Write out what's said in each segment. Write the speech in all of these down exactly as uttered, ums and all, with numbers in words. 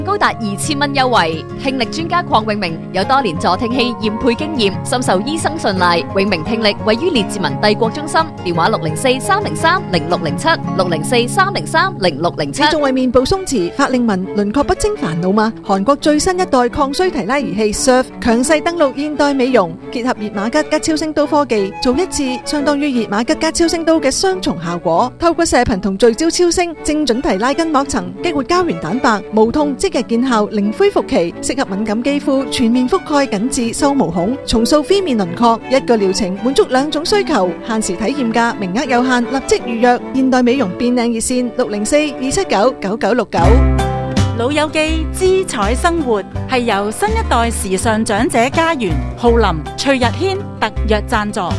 高達二千蚊優惠。聽力專家鄺永明有多年助聽器驗配經驗，深受醫生信賴。永明聽力位於列治文帝國中心，電話六零四三零三零六零七六零四三零三零六零七。 你仲為面部鬆弛、法令紋、輪廓不清煩惱嗎？韓國最新一代抗衰提拉儀器 S U R F 強勢登陸現代美容，結合熱瑪吉加超聲刀科技，做一次相當於熱瑪吉加超聲刀嘅雙重效果。透過射頻同聚焦超聲，精準提拉筋膜層，激活膠原蛋白，無痛即日見效，零恢復期，適合敏感肌膚，全面覆蓋緊致收毛孔，重塑 V 面輪廓。一個療程滿足兩種需求，限時體驗價，名額有限，立即預約。現代美容變靚熱線六零四二七九九九六九。 老友記姿彩生活係由新一代時尚長者家園浩林崔日軒特約贊助。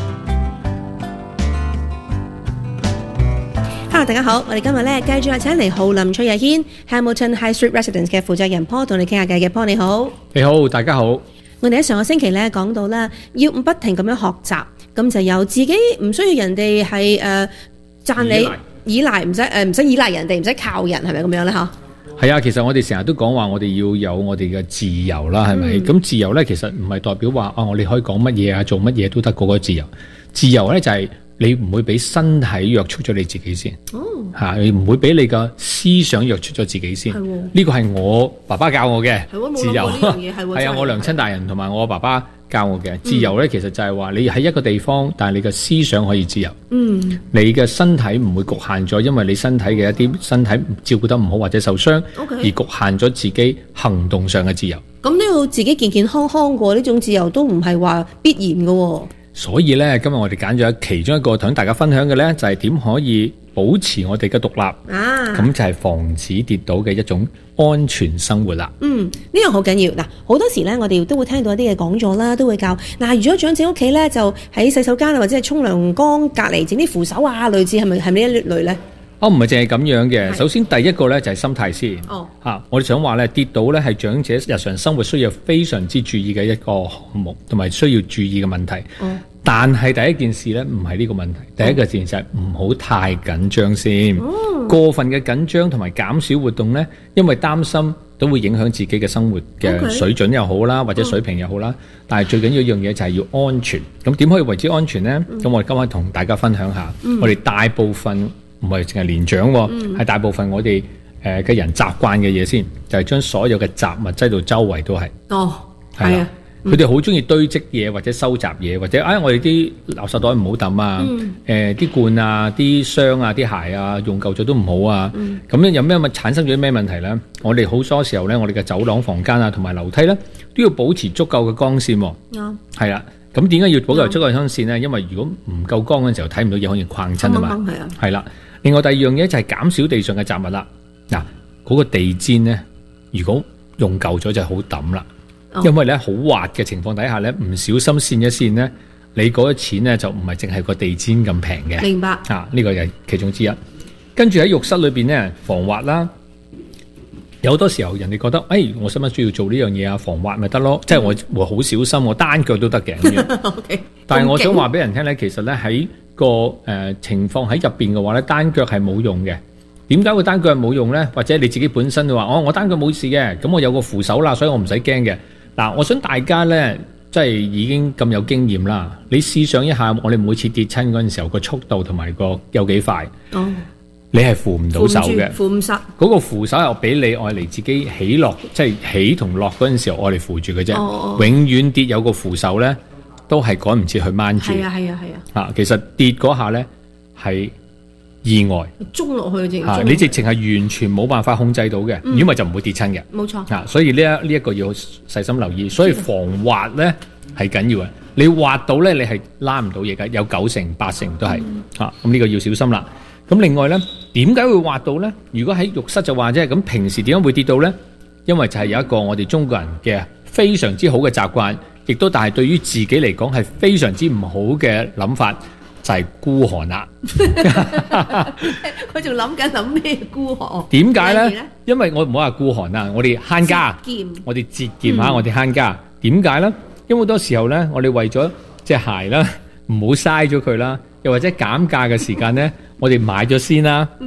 Hello， 大家好，我哋今日咧繼續係請嚟浩林崔日軒 Hamilton High Street Residence 嘅負責人 Paul 同你傾下偈嘅。 Paul 你好。 你好，大家好。 我哋喺上個星期咧講到啦，要不停咁樣學習，咁就由自己唔需要人哋係誒讚你依賴，唔使誒唔使依賴人哋，唔使靠人，係咪咁樣咧？嗬。係啊，其實我哋成日都講話，我哋要有我哋嘅自由啦，係咪？咁、嗯、自由咧，其實唔係代表話啊，我哋可以講乜嘢啊，做乜嘢都得嗰個自由。自由咧就係、是、你唔會俾身體約束咗你自己先，嚇、哦，你唔會俾你嘅思想約束咗自己先。呢個係我爸爸教我嘅自由。係啊，我娘親大人同埋我爸爸教我嘅自由咧，其實就係話你喺一個地方，但係你嘅思想可以自由。嗯，你嘅身體唔會局限咗，因為你身體嘅一啲身體照顧得唔好或者受傷， okay. 而局限咗自己行動上嘅自由。 咁呢個自己健健康康過呢種自由都唔係話必然嘅。 所以咧，今日我哋揀咗其中一個同大家分享嘅咧，就係點可以保持我哋嘅獨立啊！咁就係防止跌倒嘅一種安全生活啦。嗯， 呢樣好緊要嗱。好多時咧，我哋都會聽到一啲嘅講座啦，都會教嗱。如果長者屋企咧，就喺洗手間或者係沖涼缸隔離整啲扶手啊，類似係咪係咪呢一類咧？ 哦，唔係淨係咁樣嘅。首先第一個咧就係心態先。哦，嚇、啊，我哋想話咧，跌倒咧係長者日常生活需要非常之注意嘅一個項目，同埋需要注意嘅問題。哦，但係第一件事咧唔係呢個問題，第一個事就係唔好太緊張先。哦，過分嘅緊張同埋減少活動咧，因為擔心都會影響自己嘅生活嘅水準又好啦，或者水平又好啦。但係最緊要一樣嘢就係要安全。咁點可以為之安全咧？咁、嗯、我哋今日同大家分享下，嗯、我哋大部分。唔係淨係年長喎，係、嗯、大部分我哋誒嘅人習慣嘅嘢先，就係、是、將所有嘅雜物擠到周圍都係。哦，係啊，佢哋好中意堆積嘢或者收集嘢，或者哎我哋啲垃圾袋唔好抌啊，誒、嗯、啲、呃、罐啊、啲箱啊、啲鞋啊用舊咗都唔好啊。咁、嗯、樣有咩咪產生咗咩問題咧？我哋好多時候咧，我哋嘅走廊、房間啊同埋樓梯咧，都要保持足夠嘅光線喎。啱，係啦。咁點解要保持足夠嘅光線咧？因為如果唔夠光嘅時候睇唔到嘢，可以框親啊嘛。係啊，係啦。另外第二樣嘢就係減少地上嘅雜物啦。嗱，嗰個地氈咧，如果用舊咗就好抌啦，因為咧好滑嘅情況底下咧，唔小心跣一跣咧，你嗰個錢咧就唔係淨係個地氈咁平嘅。明白啊，呢個係其中之一。跟住喺浴室裏邊咧，防滑啦。有好多時候人哋覺得，誒、哎，我使乜需要做呢樣嘢啊？防滑咪得咯，即係我會好小心，我單腳都得嘅。okay, 但係我想話俾人聽咧，其實咧喺個誒、呃、情況喺入邊嘅話咧，單腳係冇用嘅。點解會單腳係冇用咧？或者你自己本身就話，哦，我單腳冇事嘅，咁我有個扶手啦，所以我唔使驚嘅。嗱，我想大家咧，即係已經咁有經驗啦。你試想一下，我哋每次跌親嗰陣時候，個速度同埋個有幾快？哦。你係扶唔到手嘅，扶唔實。嗰個扶手又俾你愛嚟自己起落，即係起同落嗰陣時候愛嚟扶住嘅啫。哦哦，永遠跌有個扶手咧，都係趕唔切去掹住。係啊係啊係啊。啊，其實跌嗰下咧係意外，中落去直。啊，你直情係完全冇辦法控制到嘅，如果咪就唔會跌親嘅。冇錯。啊，所以呢一呢一個要細心留意。所以防滑咧係緊要嘅。你滑到咧，你係拉唔到嘢㗎，有九成八成都係。嗯、啊，咁呢個要小心啦。咁另外咧，點解會滑到咧？如果喺浴室就話啫，咁平時點解會跌到咧？因為就係有一個我哋中國人嘅非常之好嘅習慣，亦都但係對於自己嚟講係非常之唔好嘅諗法，就係、是、孤寒啦。佢仲諗緊諗咩孤寒？點解咧？因為我唔好話孤寒啊，我哋慳家，我哋節儉吓，我哋慳家。點解咧？因為好多時候咧，我哋為咗隻鞋啦，唔好嘥咗佢啦。又或者減價嘅時間呢，我哋買咗先啦。嗯，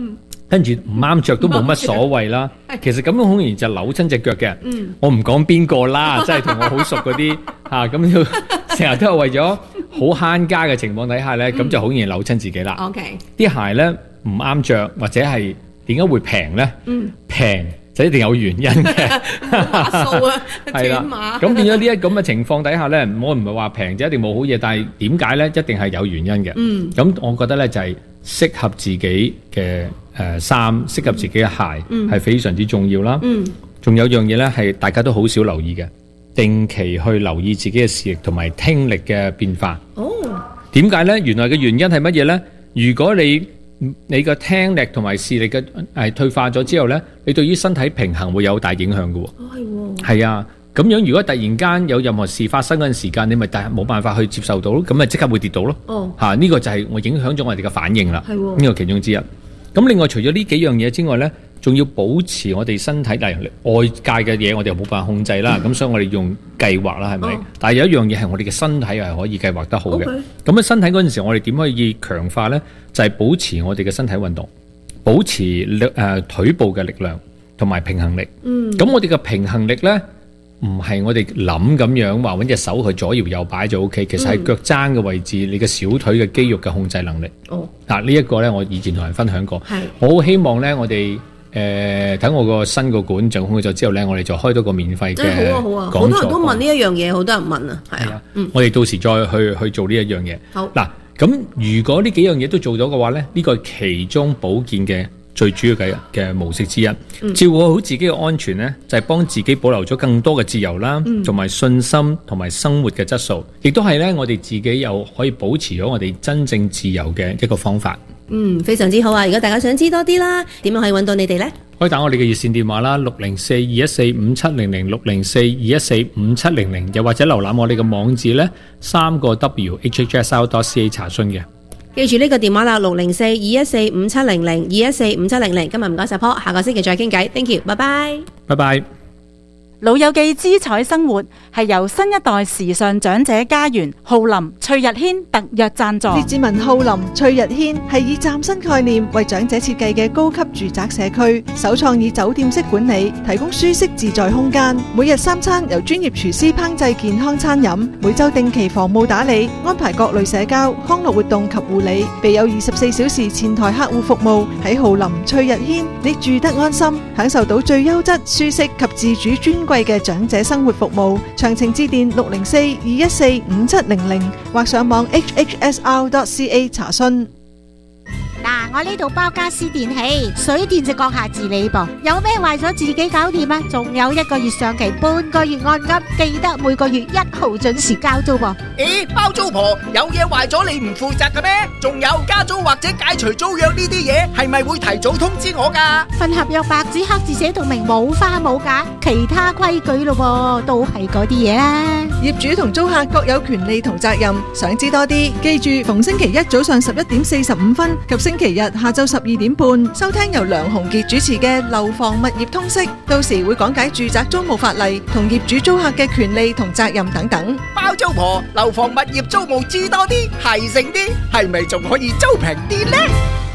跟住唔啱着都冇乜所謂啦。其實咁樣好容易就扭親隻腳嘅。 嗯， 我唔講邊個啦，即係同我好熟嗰啲嚇，咁要成日都係為咗好慳家嘅情況底下咧，咁、嗯、就好容易扭親自己啦。 OK， 啲鞋咧唔啱着，或者係點解會平咧？嗯，平就一定有原因嘅。 馬數啊， 係啦。咁變咗呢一咁嘅情況底下咧，我唔係話平就一定冇好嘢，但係點解咧？一定係有原因嘅。嗯，咁我覺得咧就係適合自己嘅誒衫，適合自己嘅鞋係、嗯、非常之重要啦。嗯，仲有樣嘢咧係大家都好少留意嘅，定期去留意自己嘅視力同埋聽力嘅變化。哦，點解咧？原來嘅原因係乜嘢咧？如果你你個聽力同埋視力嘅誒退化咗之後咧，你對於身體平衡會有大影響嘅。哦，係係啊，咁樣如果突然間有任何事發生嗰陣時間，你咪但係冇辦法去接受到咯，咁咪即刻會跌倒咯。哦，吓、啊、呢、這個就係我影響咗我哋嘅反應啦。係呢個其中之一。咁另外除咗呢幾樣嘢之外咧，仲要保持我哋身體，例如外界嘅嘢我哋又冇辦法控制啦。咁、嗯、所以我哋用計劃啦，係咪？哦、但係有一樣嘢係我哋嘅身體係可以計劃得好嘅。咁、okay. 喺身體嗰陣時，我哋點可以強化咧？就係、是、保持我哋嘅身體運動，保持力誒、呃、腿部嘅力量同埋平衡力。嗯。咁我哋嘅平衡力咧，唔係我哋諗咁樣話揾隻手去左搖右擺就 O K， 其實係腳踭嘅位置，你嘅小腿嘅肌肉嘅控制能力。哦。嗱、啊，這個、呢一個咧，我以前同人分享過。係。我好希望咧，我哋誒等我個新個館掌控咗之後咧，我哋就開多個免費嘅、欸。好啊好啊，好多人都問呢一樣嘢，好多人問啊，係啊。嗯。我哋到時再去去做呢一樣嘢。好。嗱、啊，咁如果呢幾樣嘢都做咗嘅話咧，呢、這個係其中保健嘅最主要嘅嘅模式之一，嗯、照顧好自己嘅安全呢，就係、是、幫自己保留咗更多嘅自由啦，同、嗯、埋信心，同埋生活嘅質素，亦都係呢，我哋自己又可以保持咗我哋真正自由嘅一個方法。 嗯，非常之好啊！如果大家想知多啲啦，點樣可以揾到你哋呢？ 可以打我哋嘅熱線電話啦，六零四二一四五七零零，六零四二一四五七零零，又或者瀏覽我哋嘅網址呢，三個 W H H S R dot C A 查詢嘅。 記住呢個電話啦，六零四二一四五七零零，二一四五七零零。今日唔該晒Paul，下個星期再傾偈。Thank you，拜拜， 拜拜。 老友記姿彩生活係由新一代時尚長者家園浩林、崔日軒特約贊助。 列治文浩林、崔日軒係以嶄新概念為長者設計嘅高級住宅社區，首創以酒店式管理，提供舒適自在空間。每日三餐由專業廚師烹製健康餐飲，每週定期房務打理，安排各類社交、康樂活動及護理，備有二十四小時前台客戶服務。喺浩林、崔日軒，你住得安心，享受到最優質、舒適及自主尊貴嘅長者生活服務。詳情致電六零四二一四五七零零或上網 H H S R dot C A 查詢。 嗱，我呢度包家私電器，水電就閣下自理噃。有咩壞咗自己搞掂啊？仲有一個月上期，半個月按金，記得每個月一號準時交租噃。 咦，包租婆有嘢壞咗你唔負責嘅咩？仲有加租或者解除租約呢啲嘢，係咪會提早通知我噶？ 份合約白紙黑字寫到明，冇花冇假，其他規矩咯，都係嗰啲嘢啦。 業主同租客各有權利同責任，想知多啲，記住逢星期一早上十一點四十五分及星期日下晝十二點半收聽由梁鴻傑主持嘅樓房物業通識，到時會講解住宅租務法例同業主租客嘅權利同責任等等。 包租婆樓房物業租務知多啲，係剩啲，係咪仲可以租平啲呢？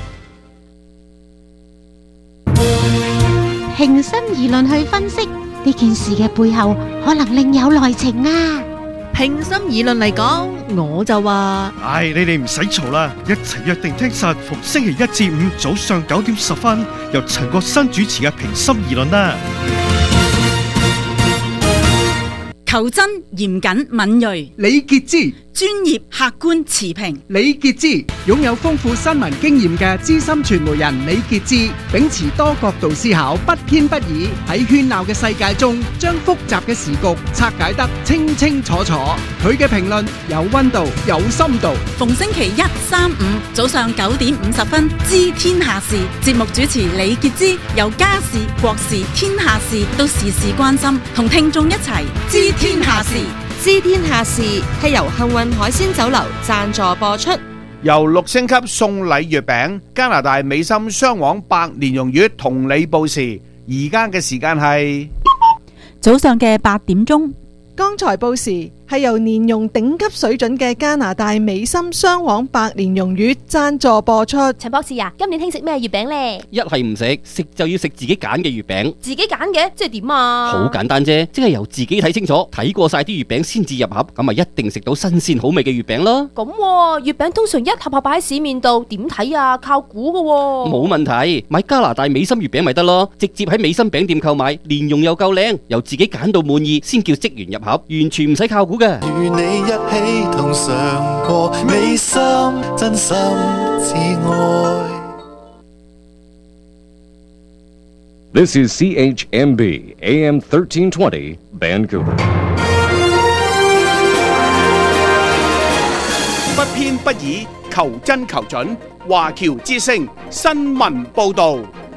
平心而論去分析呢件事嘅背後，可能另有內情啊！ 平心而論嚟講，我就話， 唉，你哋唔使嘈啦，一齊約定聽實逢星期一至五早上九點十分，由陳國新主持嘅平心而論啦。 求真、嚴謹、敏銳， 李傑之； 專業、客觀、持平， 李傑之；擁有豐富新聞經驗嘅資深傳媒人李傑之，秉持多角度思考，不偏不倚，喺喧鬧嘅世界中，將複雜嘅時局拆解得清清楚楚。佢嘅評論有溫度，有深度。 逢星期一、三、五早上九點五十分，知天下事。節目主持李傑之，由家事、國事、天下事到時事關心，同聽眾一齊知天下事。 知天下事係由幸運海鮮酒樓贊助播出。 由六星級送禮月餅，加拿大美心雙黃白蓮蓉月同你報時。而家嘅時間係早上嘅八點鐘。 剛才報時係由蓮蓉頂級水準嘅加拿大美心雙黃白蓮蓉月贊助播出。 陳博士啊，今年興食咩月餅呢？ 一係唔食，食就要食自己揀嘅月餅。 自己揀嘅，即係點啊？ 好簡單啫，即係由自己睇清楚，睇過晒啲月餅先至入盒，咁咪一定食到新鮮好味嘅月餅咯。 咁、啊、月餅通常一盒盒擺喺市面度，點睇啊？靠估噶喎。 冇問題，買加拿大美心月餅咪得咯，直接喺美心餅店購買，蓮蓉又夠靚，由自己揀到滿意先叫職員入盒，完全唔使靠估嘅。 與你一起同嘗過美心，真心至愛。 This is C H M B A M thirteen twenty Vancouver。 不偏不倚，求真求準。華僑之聲新聞報導。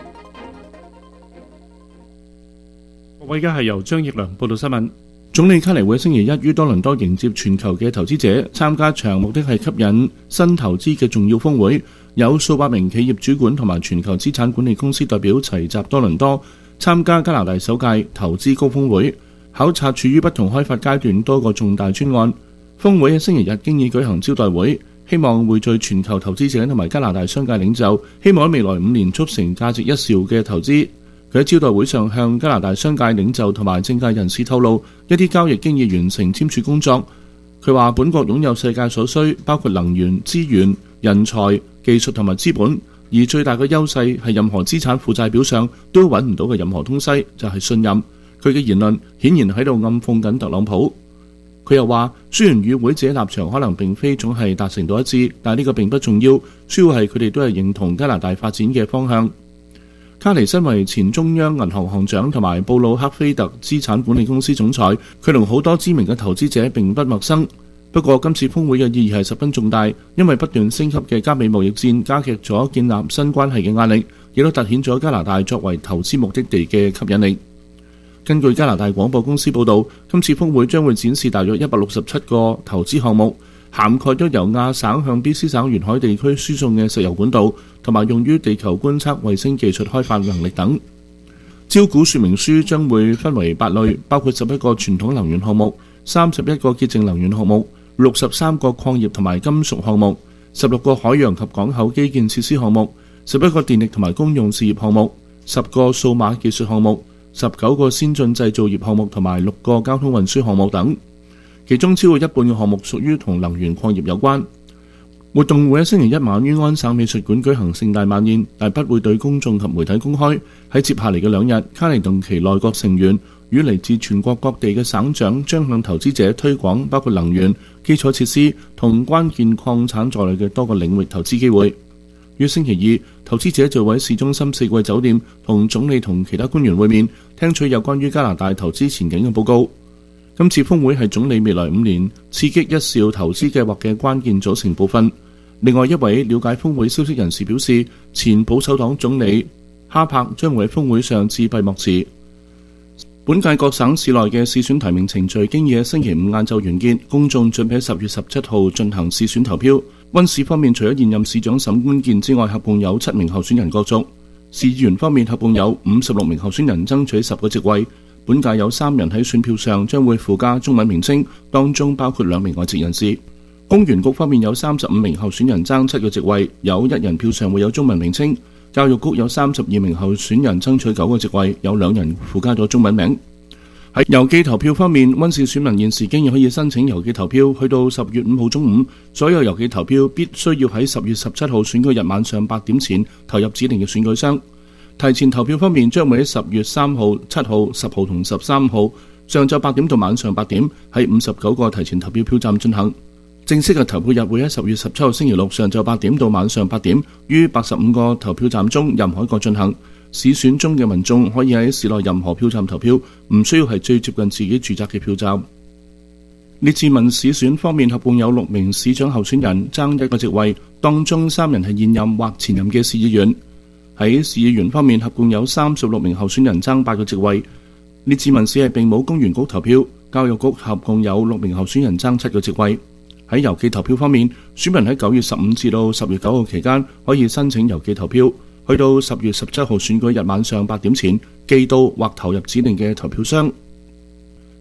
各位，而家係由張奕良報道新聞。總理卡尼會星期一於多倫多迎接全球嘅投資者參加場，目的係吸引新投資嘅重要峰會。有數百名企業主管同埋全球資產管理公司代表齊集多倫多，參加加拿大首屆投資高峰會，考察處於不同開發階段多個重大專案。峰會喺星期日經已舉行招待會，希望匯聚全球投資者同埋加拿大商界領袖，希望喺未來五年促成價值一兆嘅投資。佢喺招待會上向加拿大商界領袖同埋政界人士透露，一啲交易經已完成簽署工作。佢話本國擁有世界所需，包括能源、資源、人才、技術同埋資本，而最大嘅優勢係任何資產負債表上都揾唔到嘅任何東西，就係信任。佢嘅言論顯然喺度暗諷緊特朗普。佢又話，雖然與會者立場可能並非總係達成到一致，但呢個並不重要，主要係佢哋都係認同加拿大發展嘅方向。卡尼身為前中央銀行行長同埋布魯克菲特資產管理公司總裁，佢同好多知名嘅投資者並不陌生。不過今次峰會嘅意義係十分重大，因為不斷升級嘅加美貿易戰加劇咗建立新關係嘅壓力，亦都凸顯咗加拿大作為投資目的地嘅吸引力。根據加拿大廣播公司報導，今次峰會將會展示大約一百六十七個投資項目，涵蓋咗由亞省向 B C 省沿海地區輸送嘅石油管道，同埋用於地球觀測衛星技術開發能力等。招股說明書將會分為八類，包括十一個傳統能源項目、三十一個潔淨能源項目、六十三個礦業同埋金屬項目、十六個海洋及港口基建設施項目、十一個電力同埋公用事業項目、十個數碼技術項目、十九個先進製造業項目同埋六個交通運輸項目等。其中超過一半嘅項目屬於同能源礦業有關。活動會喺星期一晚於安省美術館舉行盛大晚宴，但不會對公眾及媒體公開。喺接下嚟嘅兩日，卡尼同其內閣成員與嚟自全國各地嘅省長將向投資者推廣包括能源、基礎設施同關鍵礦產在內嘅多個領域投資機會。於星期二，投資者就會喺市中心四季酒店同總理同其他官員會面，聽取有關於加拿大投資前景嘅報告。今次峰會係總理未來五年刺激一兆投資計劃嘅關鍵組成部分。另外一位了解峰會消息人士表示，前保守黨總理哈柏將會喺峰會上致閉幕辭。本屆各省市內嘅市選提名程序經已喺星期五晏晝完結，公眾準備喺十月十七號進行市選投票。溫市方面，除咗現任市長沈關健之外，合共有七名候選人角逐。市議員方面，合共有五十六名候選人爭取十個席位。本屆有三人喺選票上將會附加中文名稱，當中包括兩名外籍人士。公園局方面有三十五名候選人爭七個席位，有一人票上會有中文名稱。教育局有三十二名候選人爭取九個席位，有兩人附加咗中文名。喺郵寄投票方面，溫市選民現時經已可以申請郵寄投票，去到十月五號中午。所有郵寄投票必須要喺十月十七號選舉日晚上八點前投入指定嘅選舉箱。提前投票方面，將會喺十月三號、七號、十號同十三號上晝八點到晚上八點喺五十九個提前投票票站進行。正式嘅投票日會喺十月十七號星期六上晝八點到晚上八點於八十五個投票站中任何一個進行。市選中嘅民眾可以喺市內任何票站投票，唔需要係最接近自己住宅嘅票站。列治文市選方面，合共有六名市長候選人爭一個席位，當中三人係現任或前任嘅市議員。喺市議員方面，合共有三十六名候選人爭八個席位。列治文市係並冇公園局投票，教育局合共有六名候選人爭七個席位。喺郵寄投票方面，選民喺九月十五至到十月九號期間可以申請郵寄投票，去到十月十七號選舉日晚上八點前寄到或投入指定嘅投票箱。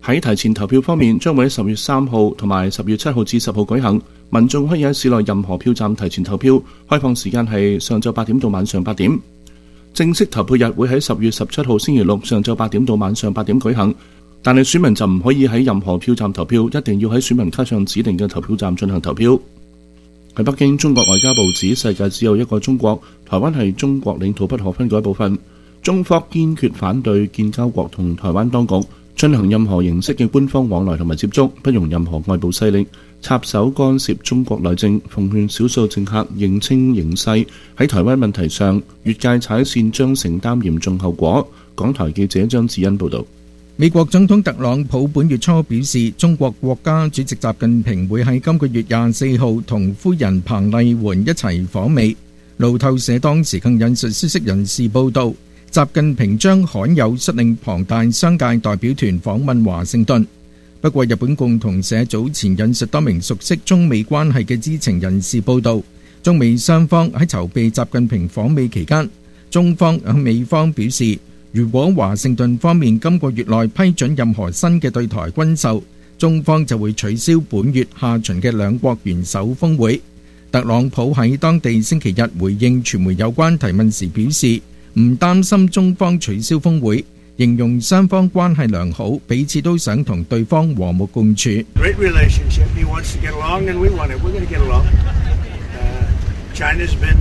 喺提前投票方面，將會喺十月三號同埋十月七號至十號舉行。民眾可以喺市內任何票站提前投票，開放時間係上晝八點到晚上八點。正式投票日會喺十月十七號星期六上晝八點到晚上八點舉行，但係選民就唔可以喺任何票站投票，一定要喺選民卡上指定嘅投票站進行投票。喺北京，中國外交部指世界只有一個中國，台灣係中國領土不可分割一部分。中方堅決反對建交國同台灣當局進行任何形式嘅官方往來同埋接觸，不容任何外部勢力插手干涉中國內政。奉勸少數政客認清形勢，喺台灣問題上越界踩線將承擔嚴重後果。港台記者張智恩報導。 美國總統特朗普本月初表示，中國國家主席習近平會喺今個月廿四號同夫人彭麗媛一齊訪美。路透社當時更引述消息人士報導，習近平將罕有率領龐大商界代表團訪問華盛頓。不過，日本共同社早前引述多名熟悉中美關係嘅知情人士報導，中美雙方喺籌備習近平訪美期間，中方向美方表示，如果華盛頓方面今個月內批准任何新嘅對台軍售，中方就會取消本月下旬嘅兩國元首峰會。特朗普喺當地星期日回應傳媒有關提問時表示，唔擔心中方取消峰會，形容雙方關係良好，彼此都想同對方和睦共處。 Great relationship. He wants to get along, and we want it. We're going to get along. Uh, China's been,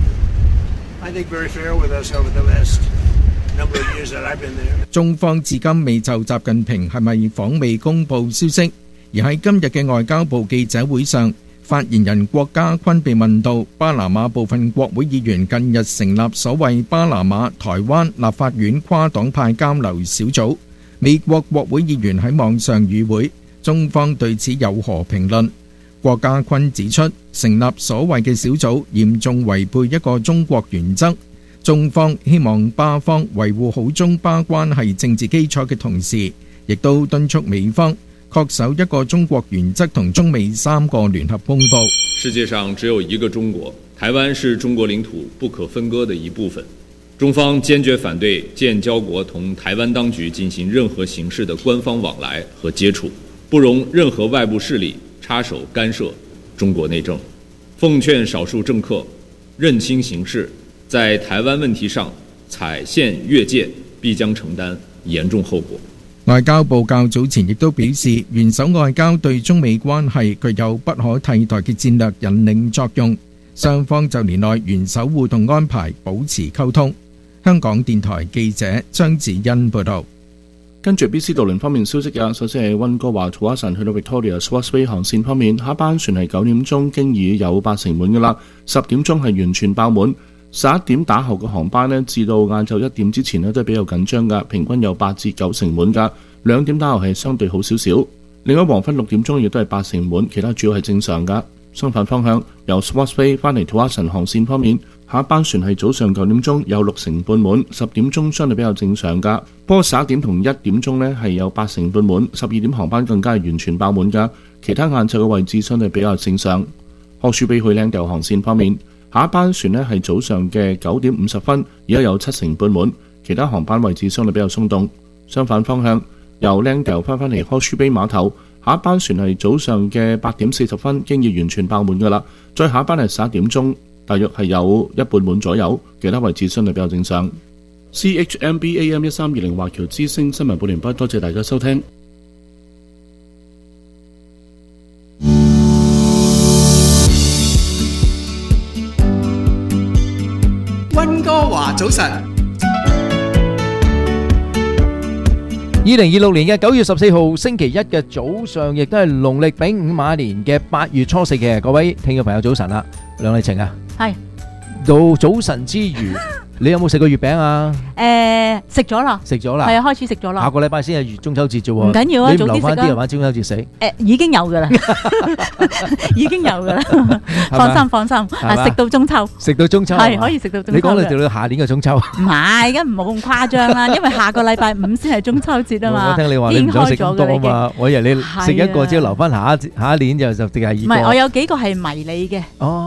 I think, very fair with us over the last number of years that I've been there. 中方至今未就習近平係咪訪美公佈消息，而喺今日嘅外交部記者會上，發言人郭家坤被問到巴拿馬部分國會議員近日成立所謂巴拿馬台灣立法院跨黨派交流小組，美國國會議員喺網上與會，中方對此有何評論？郭家坤指出，成立所謂嘅小組嚴重違背一個中國原則，中方希望巴方維護好中巴關係政治基礎嘅同時，亦都敦促美方恪守一個中國原則同中美三個聯合公報。 世界上只有一個中國，台灣是中國領土不可分割的一部分。中方堅決反對建交國同台灣當局進行任何形式的官方往來和接觸，不容任何外部勢力插手干涉中國內政。奉勸少數政客認清形勢，在台灣問題上踩線越界，必將承擔嚴重後果。 外交部較早前亦都表示，元首外交對中美關係具有不可替代嘅戰略引領作用，雙方就年內元首互動安排保持溝通。香港電台記者張子欣報道。 跟住 B C 渡輪方面消息啊，首先係溫哥華土瓦臣去到 Victoria Swansea 航線方面，下一班船係九點鐘經已有八成滿㗎啦，十點鐘係完全爆滿。十一點打後嘅航班呢，至到晏晝一點之前呢，都係比較緊張㗎，平均有八至九成滿㗎。兩點打後係相對好少少。另外黃昏六點鐘亦都係八成滿，其他主要係正常㗎。相反方向，由 Swansea 翻嚟土瓦臣航線方面，下一班船係早上九點鐘有六成半滿，十點鐘相對比較正常㗎。不過十一點同一點鐘呢係有八成半滿，十二點航班更加係完全爆滿㗎。其他晏晝嘅位置相對比較正常。柯樹比去靚豆航線方面，下一班船呢係早上嘅九點五十分，而家有七成半滿，其他航班位置相對比較鬆動。相反方向，由靚豆翻返嚟柯樹比碼頭，下一班船係早上嘅八點四十分，經已完全爆滿㗎啦。再下一班係十一點鐘，大約係有一半滿左右，其他位置相對比較正常。C H M B A M 一三二零華僑之聲新聞報完畢，多謝大家收聽。 溫哥華早晨， 二零二六年嘅九月十四號星期一嘅早上，亦都係農曆丙午馬年嘅八月初四嘅，各位聽眾朋友早晨啦，梁麗晴啊， 係到早晨之餘，你有冇食過月餅啊？ 誒，食咗啦， 食咗啦， 係啊，開始食咗啦。 下個禮拜先係月中秋節啫喎， 唔緊要啊， 你唔留翻啲留翻中秋節食？ 誒，已經有噶啦，已經有噶啦，放心放心，啊，食到中秋， 食到中秋係可以食到中秋。 你講你到下年嘅中秋？ 唔係，而家唔好咁誇張啦，因為下個禮拜五先係中秋節啊嘛。 我聽你話你唔想食咁多啊嘛，我以為你食一個之後留翻下一下一年就就定係二個。 唔係，我有幾個係迷你嘅。 哦， 係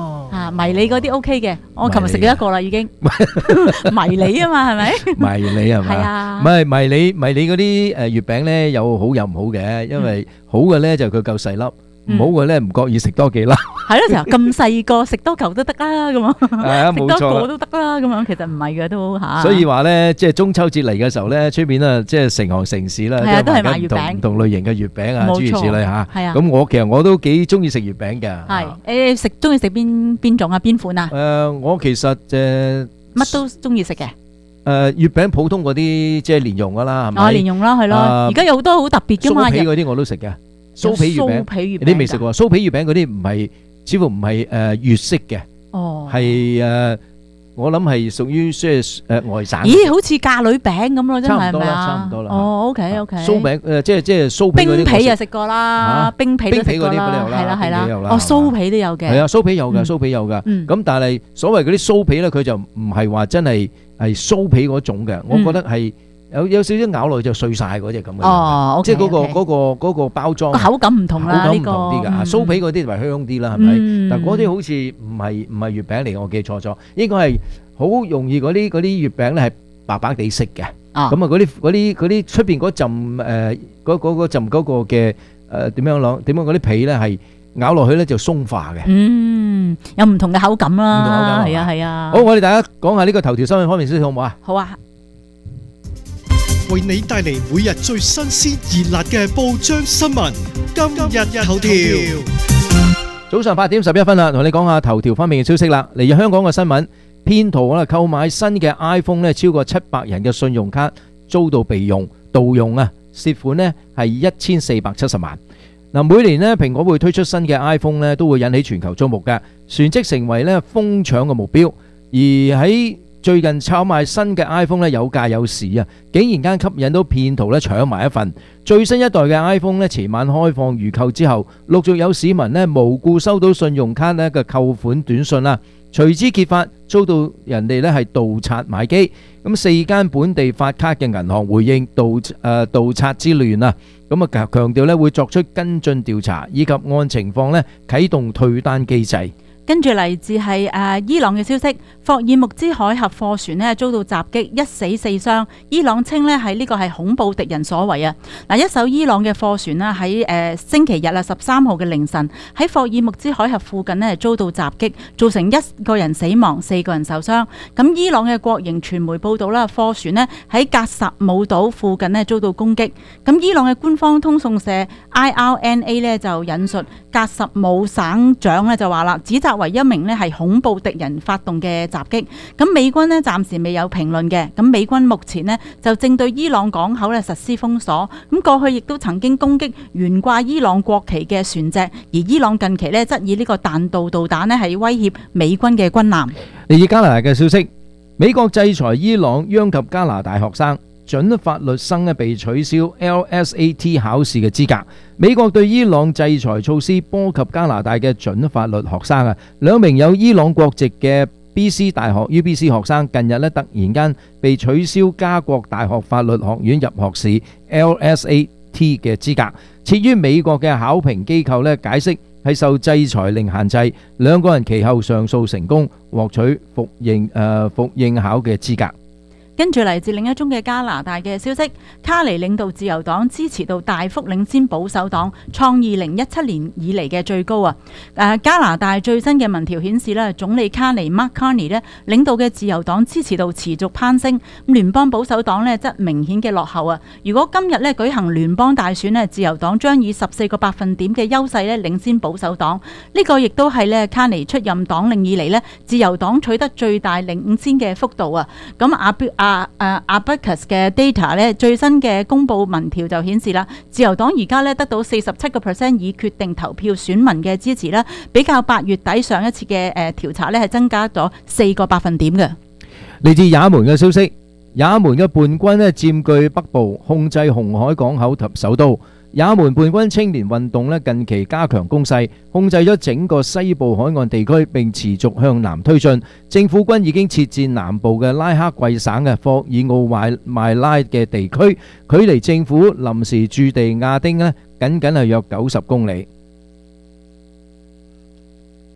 啊，迷你嗰啲 OK 嘅，我琴日食咗一個啦已經。迷你啊嘛，係咪？ 迷你係咪？ 係啊。 唔係迷你迷你嗰啲誒月餅咧，有好有唔好嘅，因為好嘅咧就佢夠細粒，唔好嘅咧唔覺意食多幾粒。 係咯，成日咁細個食多嚿都得啦，咁啊， 係啊， 食冇錯啦。 多個都得啦，咁樣其實唔係嘅都嚇。 所以話咧，即係中秋節嚟嘅時候咧，出邊啊，即係成行成市啦， 係啊，都係賣緊唔同賣月餅， 唔同類型嘅月餅啊， 冇錯諸如此類嚇。 係啊。 咁我其實我都幾中意食月餅嘅。 係誒食中意食邊邊種啊？邊款啊？ 誒，我其實誒乜都中意食嘅。 誒月餅普通嗰啲即係蓮蓉噶啦，係咪？ 哦，蓮蓉啦，係咯。而家有好多好特別嘅嘛。 酥皮嗰啲我都食嘅，酥皮月餅。 酥皮月餅。 你未食過？酥皮月餅嗰啲唔係，似乎唔係誒粵式嘅。 哦。 係誒，我諗係屬於即係誒外省。 咦，好似嫁女餅咁咯，真係咪啊？ 差唔多啦， 哦，OK OK。 酥餅誒，即係即係酥皮嗰啲。 冰皮啊，食過啦，冰皮都食過啦，係啦係啦。哦，酥皮都有嘅。 係啊，酥皮有㗎，酥皮有㗎。咁但係所謂嗰啲酥皮咧，佢就唔係話真係係酥皮嗰種嘅，我覺得係有有少少咬落去就碎曬嗰隻咁嘅。 哦， 即係嗰個嗰個嗰個包裝個口感唔同啦，呢個口感唔同啲㗎。酥皮嗰啲咪香啲啦，係咪？但係嗰啲好似唔係唔係月餅嚟，我記錯咗，應該係好容易嗰啲嗰啲月餅咧係白白地色嘅。咁啊嗰啲嗰啲嗰啲出邊嗰陣誒嗰嗰嗰陣嗰個嘅誒點樣講？點樣嗰啲皮咧係咬落去咧就鬆化嘅。 嗯，有唔同嘅口感啦。 唔同口感係啊係啊。 好，我哋大家講下呢個頭條新聞方面先好唔好啊？ 好啊。 為你帶嚟每日最新鮮熱辣嘅報章新聞，今日頭條。 早上八點十一分啦，同你講下頭條方面嘅消息啦。嚟自香港嘅新聞，騙徒啊購買新嘅 iPhone 咧，超過七百人嘅信用卡遭到被用盜用啊，涉款咧係一千四百七十萬。嗱，每年咧蘋果會推出新嘅 iPhone 咧，都會引起全球矚目嘅，旋即成為咧瘋搶嘅目標。而喺最近炒賣新嘅 iPhone 咧有價有市啊，竟然間吸引到騙徒咧搶埋一份。最新一代嘅 iPhone 咧前晚開放預購之後，陸續有市民咧無故收到信用卡咧嘅扣款短信啦，隨之揭發遭到人哋咧係盜刷買機。咁四間本地發卡嘅銀行回應盜誒盜刷之亂啊，咁啊強強調咧會作出跟進調查，以及按情況咧啟動退單機制。 跟住嚟自係誒伊朗嘅消息，霍爾木茲海峽貨船咧遭到襲擊，一死四傷。伊朗稱咧係呢個係恐怖敵人所為啊！嗱，一艘伊朗嘅貨船啦喺誒星期日啊十三號嘅凌晨喺霍爾木茲海峽附近咧遭到襲擊，造成一個人死亡，四個人受傷。咁伊朗嘅國營傳媒報道啦，貨船咧喺格什姆島附近咧遭到攻擊。咁伊朗嘅官方通訊社 I R N A 咧就引述格什姆省長咧就話啦，指責為一名咧係恐怖敵人發動嘅襲擊，咁美軍咧暫時未有評論嘅，咁美軍目前咧就正對伊朗港口咧實施封鎖，咁過去亦都曾經攻擊懸掛伊朗國旗嘅船隻，而伊朗近期咧則以呢個彈道導彈咧係威脅美軍嘅軍艦。 嚟自加拿大嘅消息，美國制裁伊朗，殃及加拿大學生。準法律生咧被取消 L S A T 考試嘅資格。美國對伊朗制裁措施波及加拿大嘅準法律學生啊，兩名有伊朗國籍嘅 B C 大學 U B C 學生近日咧突然間被取消加國大學法律學院入學試 L S A T 嘅資格。設於美國嘅考評機構咧解釋係受制裁令限制，兩個人其後上訴成功，獲取復應誒復應考嘅資格。 跟住嚟自另一宗嘅加拿大嘅消息，卡尼領導自由黨支持度大幅領先保守黨，創二零一七年以嚟嘅最高啊！誒，加拿大最新嘅民調顯示咧，總理卡尼 Mark Carney 咧領導嘅自由黨支持度持續攀升，咁聯邦保守黨咧則明顯嘅落後啊！如果今日咧舉行聯邦大選咧，自由黨將以十四個百分點嘅優勢咧領先保守黨，呢個亦都係咧卡尼出任黨領以嚟咧自由黨取得最大領先嘅幅度啊！咁阿標啊誒 Abacus 嘅 data 咧最新嘅公佈民調就顯示啦，自由黨而家咧得到四十七個 percent 已決定投票選民嘅支持啦，比較八月底上一次嘅誒調查咧係增加咗四個百分點嘅。 嚟自也門嘅消息，也門嘅叛軍咧佔據北部，控制紅海港口及首都。也門叛軍青年運動咧近期加強攻勢，控制咗整個西部海岸地區，並持續向南推進。政府軍已經設戰南部嘅拉克季省嘅霍爾奧邁邁拉嘅地區，距離政府臨時駐地亞丁咧僅僅係約九十公里。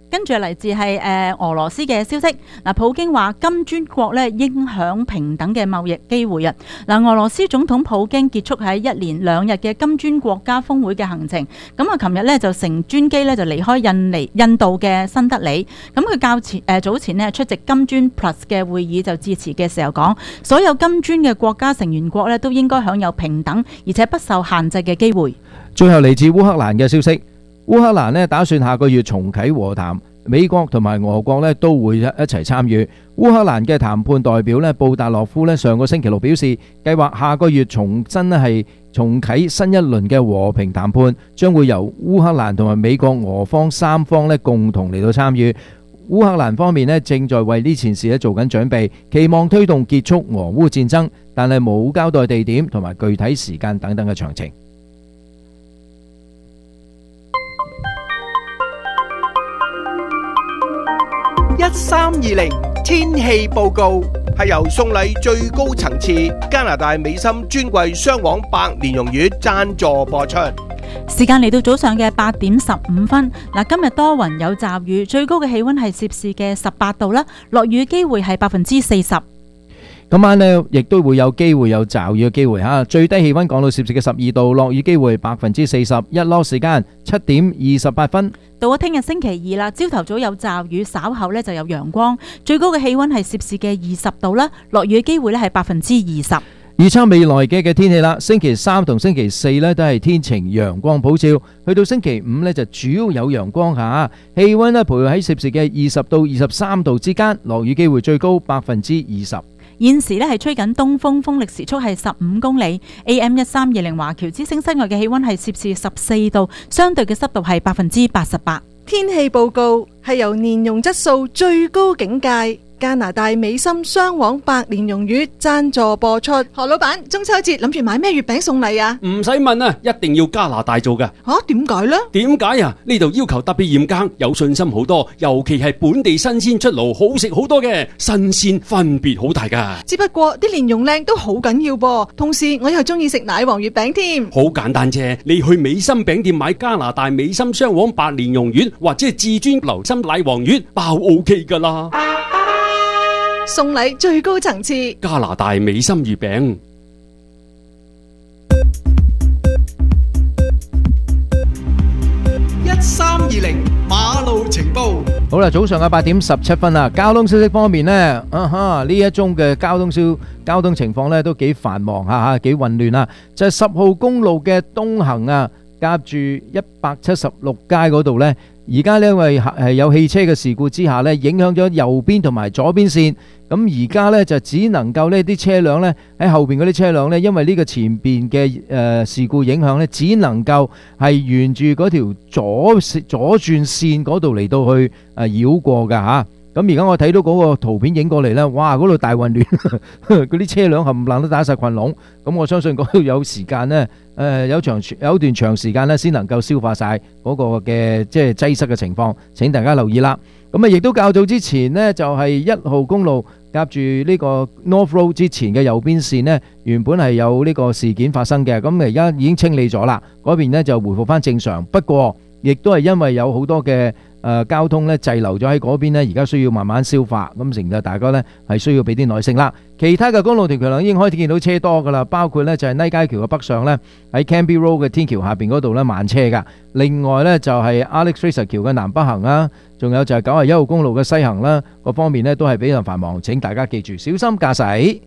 跟住嚟自係誒俄羅斯嘅消息。嗱，普京話金磚國咧應享平等嘅貿易機會啊！嗱，俄羅斯總統普京結束喺一連兩日嘅金磚國家峰會嘅行程。咁啊，琴日咧就乘專機咧就離開印尼印度嘅新德里。咁佢較前誒早前咧出席金磚 Plus 嘅會議就致辭嘅時候講，所有金磚嘅國家成員國咧都應該享有平等而且不受限制嘅機會。 最後嚟自烏克蘭嘅消息，烏克蘭咧打算下個月重啟和談，美國同埋俄國咧都會一齊參與。烏克蘭嘅談判代表咧布達洛夫咧上個星期六表示，計劃下個月重新咧係重啟新一輪嘅和平談判，將會由烏克蘭同埋美國俄方三方咧共同嚟到參與。烏克蘭方面咧正在為呢件事咧做緊準備，期望推動結束俄烏戰爭，但係冇交代地點同埋具體時間等等嘅詳情。 一三二零天氣報告係由送禮最高層次加拿大美心專櫃雙黃白蓮蓉月贊助播出。 時間嚟到早上嘅八點十五分，嗱，今日多雲有驟雨，最高嘅氣溫係攝氏嘅十八度啦，落雨機會係百分之四十。 今晚呢亦都會有機會有驟雨嘅機會吓，最低氣溫降到攝氏嘅十二度，落雨機會百分之四十，日落時間七點二十八分。 到咗聽日星期二啦，朝頭早有驟雨，稍後呢就有陽光，最高嘅氣溫係攝氏嘅二十度啦，落雨嘅機會呢係百分之二十。 預測未來嘅嘅天氣啦，星期三同星期四呢都係天晴陽光普照，去到星期五呢就主要有陽光下，氣溫呢徘徊喺攝氏嘅二十到二十三度之間，落雨機會最高百分之二十。 現時呢係吹緊東風，風力時速係十五公里。A M 一三二零華僑之聲室外嘅氣溫係攝氏十四度，相對嘅濕度係百分之八十八。 天氣報告係由蓮蓉質素最高境界加拿大美心雙黃白蓮蓉月贊助播出。何老闆，中秋節諗住買咩月餅送禮啊？ 唔使問啊，一定要加拿大做嘅。 吓，點解呢？ 點解啊？呢度要求特別嚴格，有信心好多，尤其係本地新鮮出爐，好食好多嘅，新鮮分別好大噶。 只不過啲蓮蓉靚都好緊要噃，同時我又中意食奶黃月餅添。 好簡單啫，你去美心餅店買加拿大美心雙黃白蓮蓉月或者係至尊流心奶黃月，包 OK 噶啦。 送禮最高層次， 加拿大美心月餅。 一三二零馬路情報。 好啦，早上嘅八點十七分啊，交通消息方面呢，啊哈，呢一宗嘅交通消交通情況呢都幾繁忙吓吓，幾混亂啊！就係十號公路嘅東行啊，夾住一百七十六街嗰度呢。而家呢，因為係有汽車嘅事故之下呢，影響咗右邊同埋左邊線。咁而家呢，就只能夠呢啲車輛呢，喺後邊嗰啲車輛呢，因為呢個前邊嘅誒事故影響呢，只能夠係沿住嗰條左左轉線嗰度嚟到去誒繞過㗎嚇。咁而家我睇到嗰個圖片影過嚟呢，哇！嗰度大混亂，嗰啲車輛冚唪唥都打晒困籠。咁我相信嗰度有時間呢，誒有長有段長時間呢，先能夠消化晒嗰個嘅即係擠塞嘅情況。請大家留意啦。咁啊，亦都較早之前呢，就係一號公路夾住呢個 North Road 之前嘅右邊線呢，原本係有呢個事件發生嘅。咁而家已經清理咗啦，嗰邊呢就回復翻正常。不過，亦都係因為有好多嘅誒交通咧滯留咗喺嗰邊呢，而家需要慢慢消化。咁成日大家呢係需要俾啲耐性啦。其他嘅公路條橋梁已經開始見到車多噶啦，包括呢就係尼街橋嘅北上呢，喺 Cambie Road 嘅天橋下邊嗰度呢慢車噶。另外呢就係 Alex Fraser 橋嘅南北行啦，仲有就係九十一號公路嘅西行啦，各方面呢都係比較繁忙。請大家記住小心駕駛。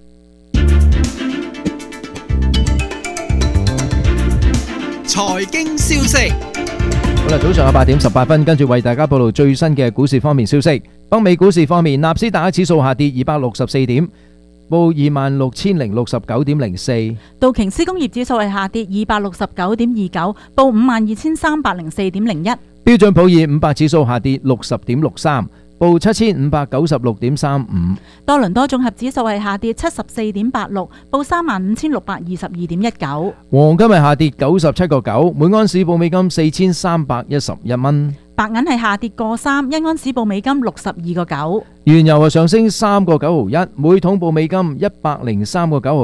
財經消息。 好啦，早上嘅八點十八分，跟住為大家報道最新嘅股市方面消息。北美股市方面，納斯達克指數下跌二百六十四點，報二萬六千零六十九點零四。 道瓊斯工業指數係下跌二百六十九點二九，報五萬二千三百零四點零一。 標準普爾五百指數下跌六十點六三，報七千五百九十六點三五。 多倫多綜合指數係下跌七十四點八六，報三萬五千六百二十二點一九。 黃金係下跌九十七個九，每安士報美金四千三百一十一蚊。 白銀係下跌個三，一安士報美金六十二個九。 原油係上升三個九毫一，每桶報美金一百零三個九毫六。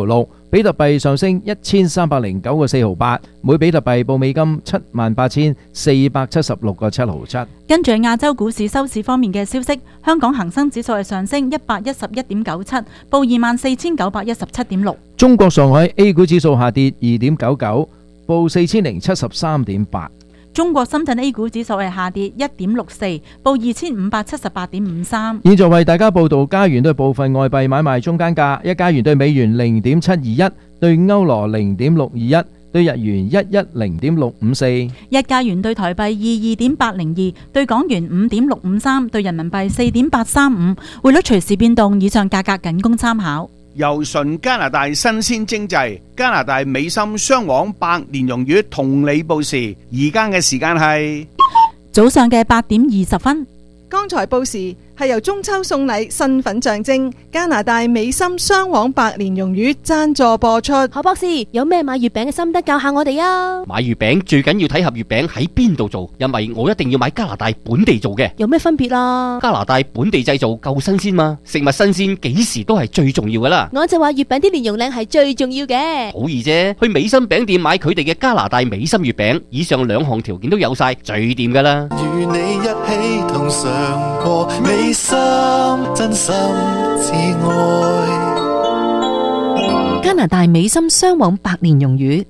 比特幣上升一千三百零九個四毫八，每比特幣報美金七萬八千四百七十六個七毫七。 跟住亞洲股市收市方面嘅消息，香港恒生指數係上升一百一十一點九七，報二萬四千九百一十七點六。 中國上海 A 股指數下跌二點九九，報四千零七十三點八。 中國深圳 A 股指數係下跌一點六四，報二千五百七十八點五三。 現在為大家報道加元對部分外幣買賣中間價：一加元對美元零點七二一，對歐羅零點六二一，對日元一一零點六五四。 一加元對台幣二二點八零二，對港元五點六五三，對人民幣四點八三五。匯率隨時變動，以上價格僅供參考。 由純加拿大新鮮精製加拿大美心雙黃白蓮蓉月同你報時，而家嘅時間係早上嘅八點二十分。 剛才報時係由中秋送禮身份象徵加拿大美心雙黃白蓮蓉魚贊助播出。 何博士有咩買月餅嘅心得教下我哋啊？ 買月餅最緊要睇盒月餅喺邊度做，因為我一定要買加拿大本地做嘅。 有咩分別啊？ 加拿大本地製造夠新鮮嘛，食物新鮮幾時都係最重要噶啦。 我就話月餅啲蓮蓉靚係最重要嘅。 好易啫，去美心餅店買佢哋嘅加拿大美心月餅，以上兩項條件都有晒，最掂噶啦。 與你一起同嘗過美心，真心至愛。 加拿大美心雙黃白蓮蓉魚。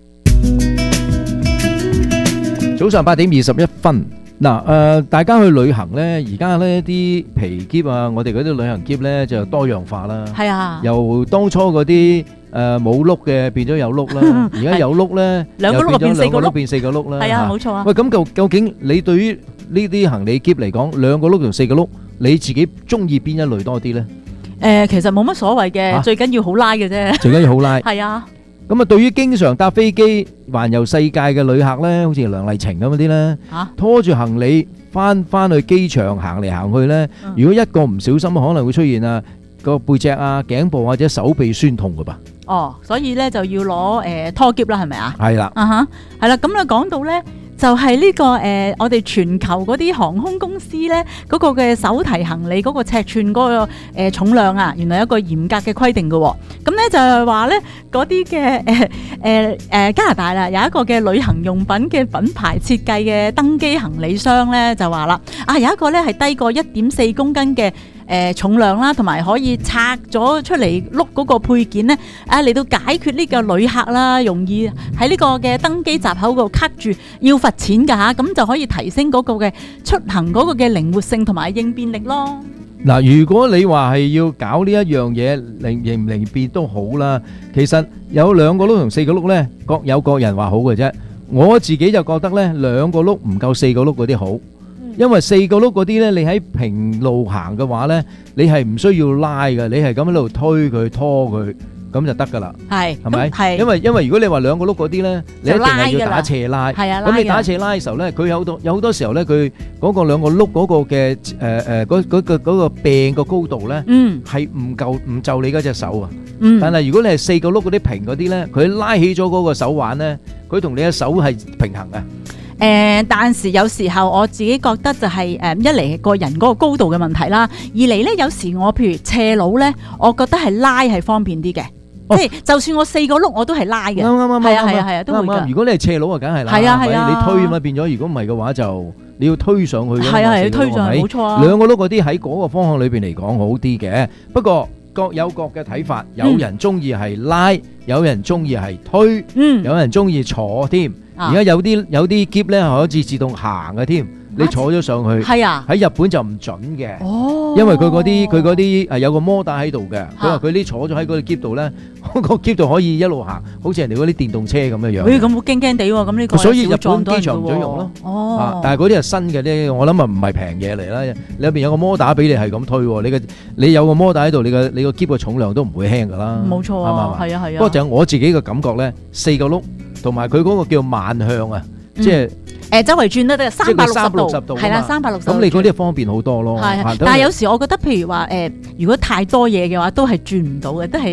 早上八點二十一分。嗱，誒，大家去旅行呢，而家呢啲皮篋啊，我哋嗰啲旅行篋呢就多樣化啦。 係啊， 由當初嗰啲誒冇碌嘅變咗有碌啦，而家有碌呢， 兩個碌變四個碌， 變四個碌啦。 係啊，冇錯啊。 喂，咁究究竟你對於呢啲行李篋嚟講，兩個碌同四個碌，你自己中意邊一類多啲呢？ 誒，其實冇乜所謂嘅，最緊要好拉嘅啫。 最緊要好拉。 係啊。 咁啊，對於經常搭飛機環遊世界嘅旅客咧，好似梁麗晴咁嗰啲咧，拖住行李翻翻去機場行嚟行去咧，如果一個唔小心，可能會出現啊個背脊啊、頸部或者手臂酸痛㗎噃。 哦，所以咧就要攞誒拖喼啦，係咪啊？ 係啦。 啊哈，係啦。咁啊講到咧。就係呢、這個誒、呃，我哋全球嗰啲航空公司咧，嗰、那個嘅手提行李嗰個尺寸嗰、那個、呃、重量啊，原來有一個嚴格嘅規定嘅喎、哦。咁咧就係話咧，嗰啲嘅誒誒誒加拿大啦，有一個嘅旅行用品嘅品牌設計嘅登機行李箱咧，就話啦，啊有一個咧係低過一點四公斤嘅。誒、呃、重量啦，同埋可以拆咗出嚟碌嗰個配件呢，啊嚟到解決呢個旅客啦，容易喺呢個嘅登機閘口度卡住，要罰錢㗎嚇，咁就可以提升嗰個嘅出行嗰個嘅靈活性同埋應變力咯。 嗱，如果你話係要搞呢一樣嘢，靈應唔靈變都好啦。其實有兩個碌同四個碌呢，各有各人話好嘅啫。我自己就覺得呢，兩個碌唔夠四個碌嗰啲好。因為四個碌嗰啲呢，你喺平路行嘅話呢，你係唔需要拉嘅，你係咁喺度推佢拖佢，咁就得噶啦。係，係咪？係。因為因為如果你話兩個碌嗰啲呢，你一定係要打斜拉。係啊，咁你打斜拉嘅時候呢，佢有好多有好多時候呢，佢嗰個兩個碌嗰個嘅誒誒嗰嗰個嗰個柄個高度呢，嗯，係唔夠唔就你嗰隻手啊。嗯。但係如果你係四個碌嗰啲平嗰啲呢，佢拉起咗嗰個手腕呢，佢同你嘅手係平衡嘅。 誒、呃，但係有時候我自己覺得就係、是、誒、呃，一嚟個人嗰個高度嘅問題啦，二嚟咧有時我譬如斜路咧，我覺得係拉係方便啲嘅，哦、即係就算我四個碌我都係拉嘅，啱啱啱，係啊係啊係啊，都會㗎。 如果你係斜路啊，梗係啦， 係啊係啊， 你推嘛變咗，如果唔係嘅話就你要推上去嘅， 係啊係要推上去，冇錯啊。 兩個碌嗰啲喺嗰個方向裏邊嚟講好啲嘅，不過各有各嘅睇法，有人中意係拉，有人中意係推，嗯，有人中意坐添。而家有啲有啲篋咧係可以自動行嘅添，你坐咗上去，係啊，喺日本就唔準嘅，哦，因為佢嗰啲佢嗰啲誒有個摩打喺度嘅，佢話佢啲坐咗喺嗰個篋度咧，個篋度可以一路行，好似人哋嗰啲電動車咁嘅樣。 咦，咁好驚驚地喎，咁呢個所以日本機場唔準用咯。哦，但係嗰啲係新嘅咧，我諗啊唔係平嘢嚟啦，你入邊有個摩打俾你係咁推，你嘅你有個摩打喺度，你嘅你個篋嘅重量都唔會輕噶啦。 冇錯啊，係啊係啊。 不過就我自己嘅感覺咧，四個碌。同埋佢嗰個叫慢向啊，即係誒周圍轉都得三百六十度，係啦，三百六十度。 咁你嗰啲方便好多咯。 係，但係有時我覺得，譬如話誒，如果太多嘢嘅話，都係轉唔到嘅，都係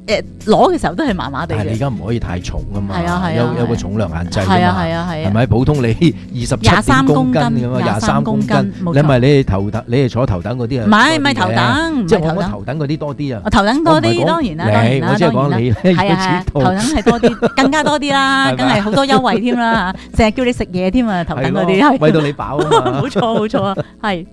誒攞嘅時候都係麻麻地嘅。 但係你而家唔可以太重啊嘛， 係啊係啊有有個重量限制㗎嘛， 係啊係啊係啊， 係咪？普通你二十七點公斤咁啊，廿三公斤，你咪你係頭等，你係坐頭等嗰啲啊？ 唔係唔係頭等， 即係我我頭等嗰啲多啲啊。 我頭等多啲，當然啦，當然啦， 我即係講你咧， 係啊，頭等係多啲，更加多啲啦，梗係好多優惠添啦，成日叫你食嘢添啊，頭等嗰啲， 餵到你飽啊嘛， 冇錯冇錯啊，係。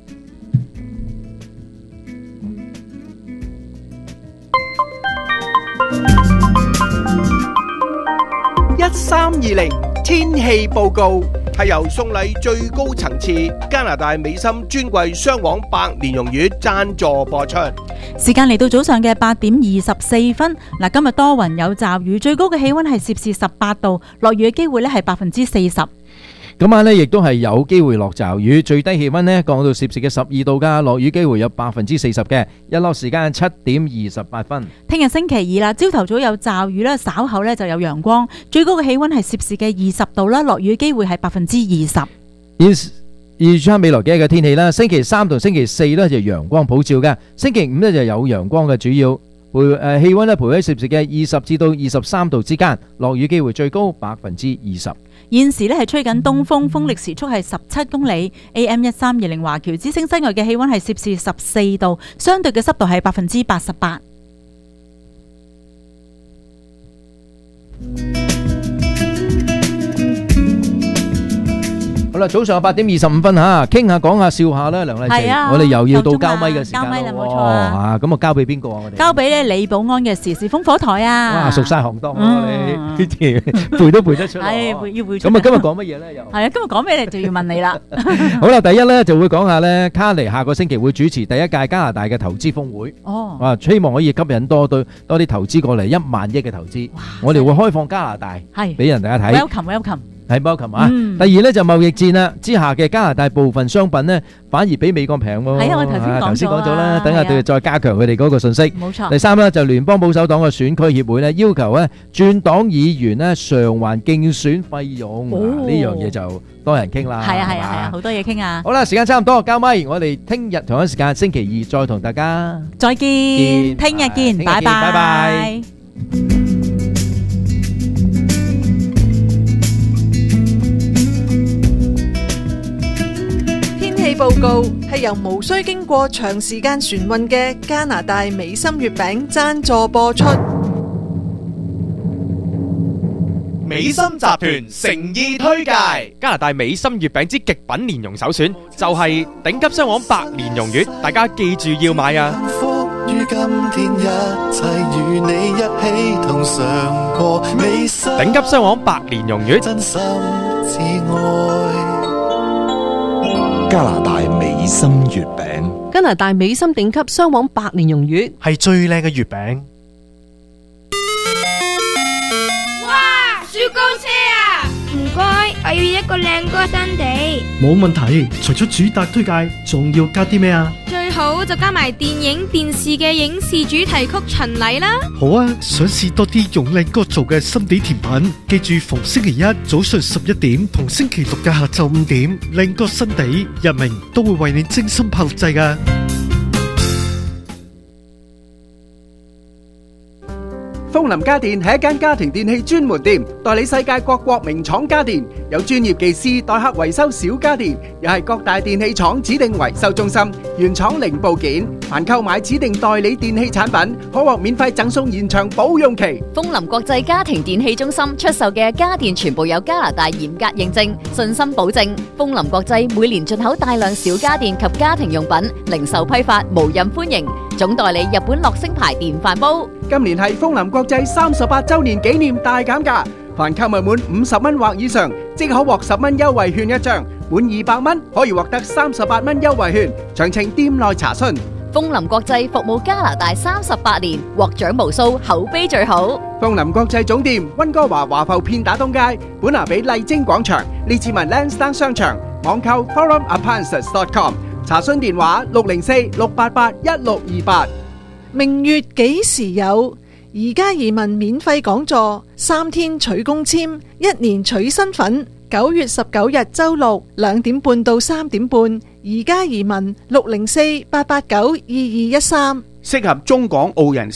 一三二零天氣報告係由送禮最高層次加拿大美心專櫃雙黃白蓮蓉月贊助播出。 時間嚟到早上嘅八點二十四分，嗱，今日多雲有驟雨，最高嘅氣溫係攝氏十八度，落雨嘅機會咧係百分之四十。 今晚呢亦都係有機會落驟雨，最低氣溫呢降到攝氏嘅十二度噶，落雨機會有百分之四十嘅，日落時間七點二十八分。 聽日星期二啦，朝頭早有驟雨啦，稍後呢就有陽光，最高嘅氣溫係攝氏嘅二十度啦，落雨機會係百分之二十。 預測未來幾日嘅天氣啦，星期三同星期四呢就陽光普照嘅，星期五呢就有陽光嘅，主要陪誒氣溫呢徘徊喺攝氏嘅二十至到二十三度之間，落雨機會最高百分之二十。 現時咧係吹緊東風，風力時速係十七公里。A M 一三二零華僑之聲室外嘅氣溫係攝氏十四度，相對嘅濕度係百分之八十八。 好啦，早上八點二十五分吓，傾下講下笑下啦，梁麗靜，我哋又要到交咪嘅時間啦，冇錯啊！咁啊，交俾邊個啊？我哋交俾咧李寶安嘅時事烽火台啊！ 哇，熟晒行當啊你，背都背得出嚟。 係背要背出。 咁啊，今日講乜嘢咧？又係啊，今日講咩咧？就要問你啦。 好啦，第一咧就會講下咧，卡尼下個星期會主持第一屆加拿大嘅投資峰會。 哦， 啊，希望可以吸引多對多啲投資過嚟，一萬億嘅投資。我哋會開放加拿大，係俾人大家睇。 Welcome, welcome。 係包琴啊！第二咧就貿易戰啦，之下嘅加拿大部分商品咧反而比美國平喎。 係啊，我頭先講咗頭先講咗啦，等下佢哋再加強佢哋嗰個信息。 冇錯。 第三咧就聯邦保守黨嘅選區協會咧要求咧轉黨議員咧償還競選費用，呢樣嘢就多人傾啦。 係啊係啊係啊，好多嘢傾啊！ 好啦，時間差唔多，交咪，我哋聽日同一時間星期二再同大家再見，聽日見，拜拜，拜拜。 天氣報告係由無需經過長時間船運嘅加拿大美心月餅贊助播出。 美心集團誠意推介加拿大美心月餅之極品蓮蓉首選，就係頂級雙黃白蓮蓉月，大家記住要買啊！ 於今天一切與你一起同嘗過美心頂級雙黃白蓮蓉月， 真心至愛。加拿大美心月餅， 加拿大美心頂級雙黃白蓮蓉月係最靚嘅月餅。 哇！雪糕車啊！唔該，我要一個靚歌新地。 冇問題，除咗主打推介，仲要加啲咩啊？ 最好就加埋電影、電視嘅影視主題曲巡禮啦。 好啊，想試多啲用靚歌做嘅心地甜品，記住逢星期一早上十一點同星期六嘅下晝五點，靚歌心地日明都會為你精心拍錄製㗎。 風林家電係一間家庭電器專門店，代理世界各國名廠家電，有專業技師代客維修小家電，又係各大電器廠指定維修中心，原廠零部件。凡購買指定代理電器產品，可獲免費贈送延長保用期。 風林國際家庭電器中心出售嘅家電全部有加拿大嚴格認證，信心保證。風林國際每年進口大量小家電及家庭用品，零售批發無任歡迎。總代理日本樂聲牌電飯煲。 今年係風林國際三十八周年紀念大減價，凡購物滿五十蚊或以上，即可獲十蚊優惠券一張；滿二百蚊可以獲得三十八蚊優惠券。詳情店內查詢。 風林國際服務加拿大三十八年，獲獎無數，口碑最好。 風林國際總店溫哥華華埠片打東街，本拿比麗晶廣場，列治文 Lansdowne 商場，網購 forum appliances dot com。查詢電話六零四六八八一六二八。 明月幾時有？而家移民免費講座，三天取公簽，一年取身份。九月十九日周六兩點半到三點半，而家移民六零四八八九二二一三。 適合中港澳人士，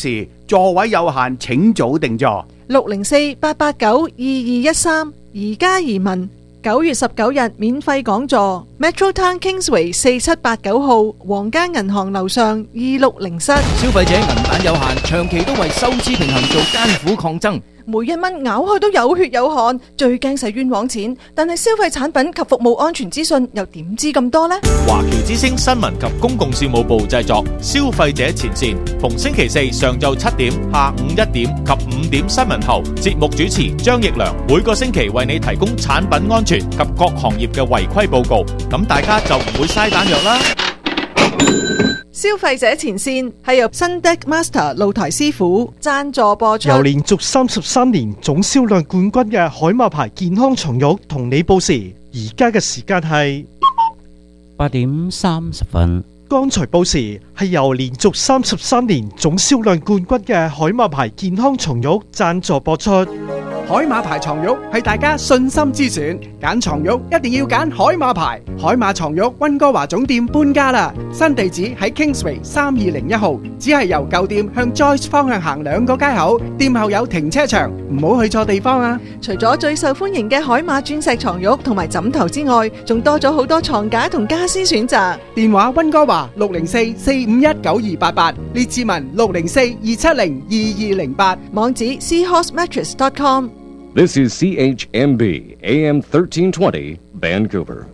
座位有限，請早定座。 六零四八八九二二一三，而家移民。九月十九日免費講座 ，Metro Town Kingsway 四七八九號皇家銀行樓上二六零室。 消費者銀彈有限，長期都為收支平衡做艱苦抗爭。 每一蚊咬開都有血有汗，最驚使冤枉錢。但係消費產品及服務安全資訊又點知咁多呢？ 華僑之聲新聞及公共事務部製作，消費者前線，逢星期四上晝七點、下午一點及五點新聞後，節目主持張奕良每個星期為你提供產品安全及各行業嘅違規報告，咁大家就唔會嘥彈藥啦。 消費者前線係由新 Deck Master 露台師傅贊助播出。 由連續三十三年總銷量冠軍嘅海馬牌健康床褥同你報時，而家嘅時間係八點三十分。 剛才報時係由連續三十三年總銷量冠軍嘅海馬牌健康床褥贊助播出。 海馬牌床褥係大家信心之選，揀床褥一定要揀海馬牌。海馬床褥溫哥華總店搬家啦，新地址喺 Kingsway 三二零一號，只係由舊店向 Joyce 方向行兩個街口，店後有停車場，唔好去錯地方啊！ 除咗最受歡迎嘅海馬鑽石床褥同埋枕頭之外，仲多咗好多床架同家私選擇。 電話溫哥華六零四四五一九二八八，列志文六零四二七零二二零八， 網址 seahorse mattress dot com。 This is C H M B A M thirteen twenty Vancouver。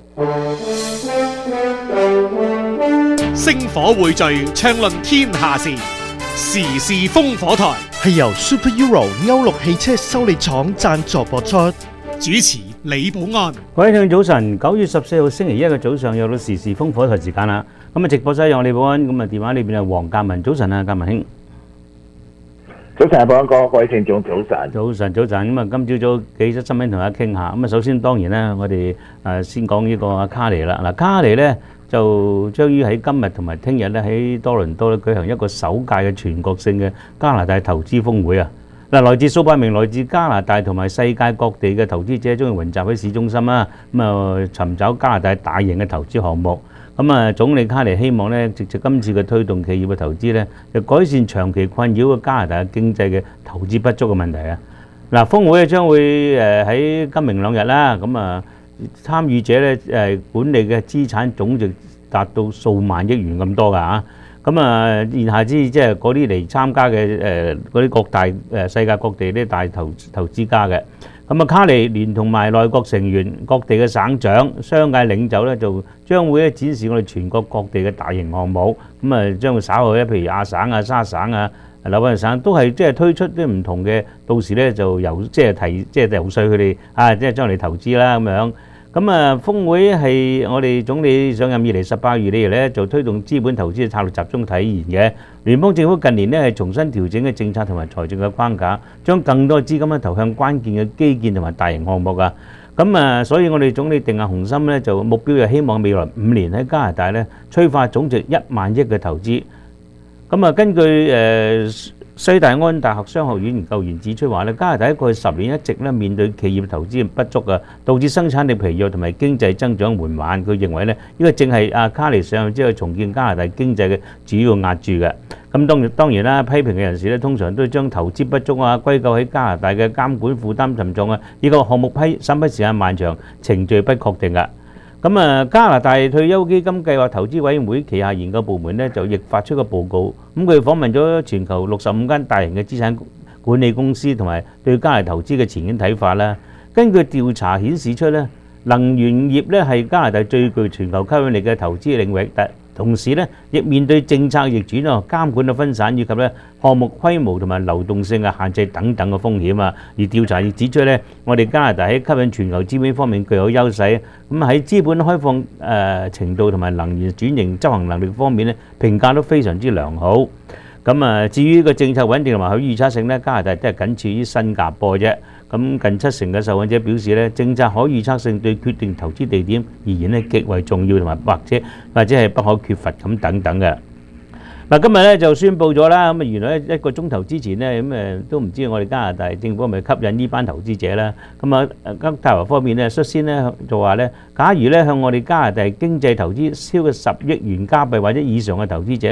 星火匯聚，暢論天下事，時事烽火台係由 Super Euro 歐陸汽車修理廠贊助播出。主持李寶安。 各位聽眾早晨，九月十四號星期一嘅早上又到時事烽火台時間啦。咁啊，直播室有李寶安，咁啊電話裏邊係黃鑑文。早晨啊，鑑文兄。 早晨，寶安哥，各位聽眾早晨。 早晨，早晨。咁啊，今朝早幾則新聞同大家傾下。咁啊，首先當然咧，我哋誒先講呢個阿卡尼啦。嗱，卡尼咧就將於喺今日同埋聽日咧喺多倫多咧舉行一個首屆嘅全國性嘅加拿大投資峰會啊！嗱，來自數百名來自加拿大同埋世界各地嘅投資者將會雲集喺市中心啦。咁啊，尋找加拿大大型嘅投資項目。咁啊，總理卡尼希望咧，藉著今次嘅推動企業嘅投資咧，就改善長期困擾嘅加拿大嘅經濟嘅投資不足嘅問題啊！嗱，峰會咧將會誒喺今明兩日啦。咁啊，參與者咧誒管理嘅資產總值達到數萬億元咁多㗎嚇。咁啊，言下之意即係嗰啲嚟參加嘅誒嗰啲各大誒世界各地啲大投投資家嘅。咁啊，卡尼連同埋內閣成員、各地嘅省長、商界領袖咧，就將會咧展示我哋全國各地嘅大型項目。咁啊，將會稍後咧，譬如亞省啊、沙省啊、紐賓省都係即係推出啲唔同嘅，到時咧就由即係提即係遊說佢哋啊，即係將嚟投資啦咁樣。咁啊，峰會係我哋總理上任以嚟十八個月以嚟咧，就推動資本投資嘅策略集中體現嘅。聯邦政府近年咧係重新調整嘅政策同埋財政嘅框架，將更多資金咧投向關鍵嘅基建同埋大型項目啊。咁啊，所以我哋總理定下雄心咧，就目標就希望未來五年喺加拿大咧催化總值一萬億嘅投資。咁啊，根據誒西大安大學商學院研究員指出話咧，加拿大喺過去十年一直咧面對企業投資不足啊，導致生產力疲弱同埋經濟增長緩慢。佢認為咧，呢個正係阿卡尼上任之後重建加拿大經濟嘅主要壓住嘅。咁當然當然啦，批評嘅人士咧通常都將投資不足啊歸咎喺加拿大嘅監管負擔沉重啊，呢個項目批審批時間漫長，程序不確定㗎。咁啊，加拿大退休基金計劃投資委員會旗下研究部門咧就亦發出個報告，咁佢訪問咗全球六十五間大型嘅資產管理公司，同埋對加拿大投資嘅前景睇法啦。根據調查顯示出咧，能源業咧係加拿大最具全球吸引力嘅投資領域，但同時咧亦面對政策逆轉啊、監管嘅分散以及咧項目規模同埋流動性嘅限制等等嘅風險啊。而調查亦指出咧，我哋加拿大喺吸引全球資本方面具有優勢，咁喺資本開放誒程度同埋能源轉型執行能力方面咧，評價都非常之良好。咁啊，至於個政策穩定同埋可預測性咧，加拿大都係僅次於新加坡啫。咁近七成嘅受訪者表示咧，政策可預測性對決定投資地點而言咧極為重要，同埋或者或者係不可缺乏咁等等嘅。嗱，今日咧就宣布咗啦，咁啊原來一個鐘頭之前咧，咁誒都唔知我哋加拿大政府係咪吸引呢班投資者啦。咁啊，加大華方面咧率先咧就話咧，假如咧向我哋加拿大經濟投資超過十億元加幣或者以上嘅投資者咧，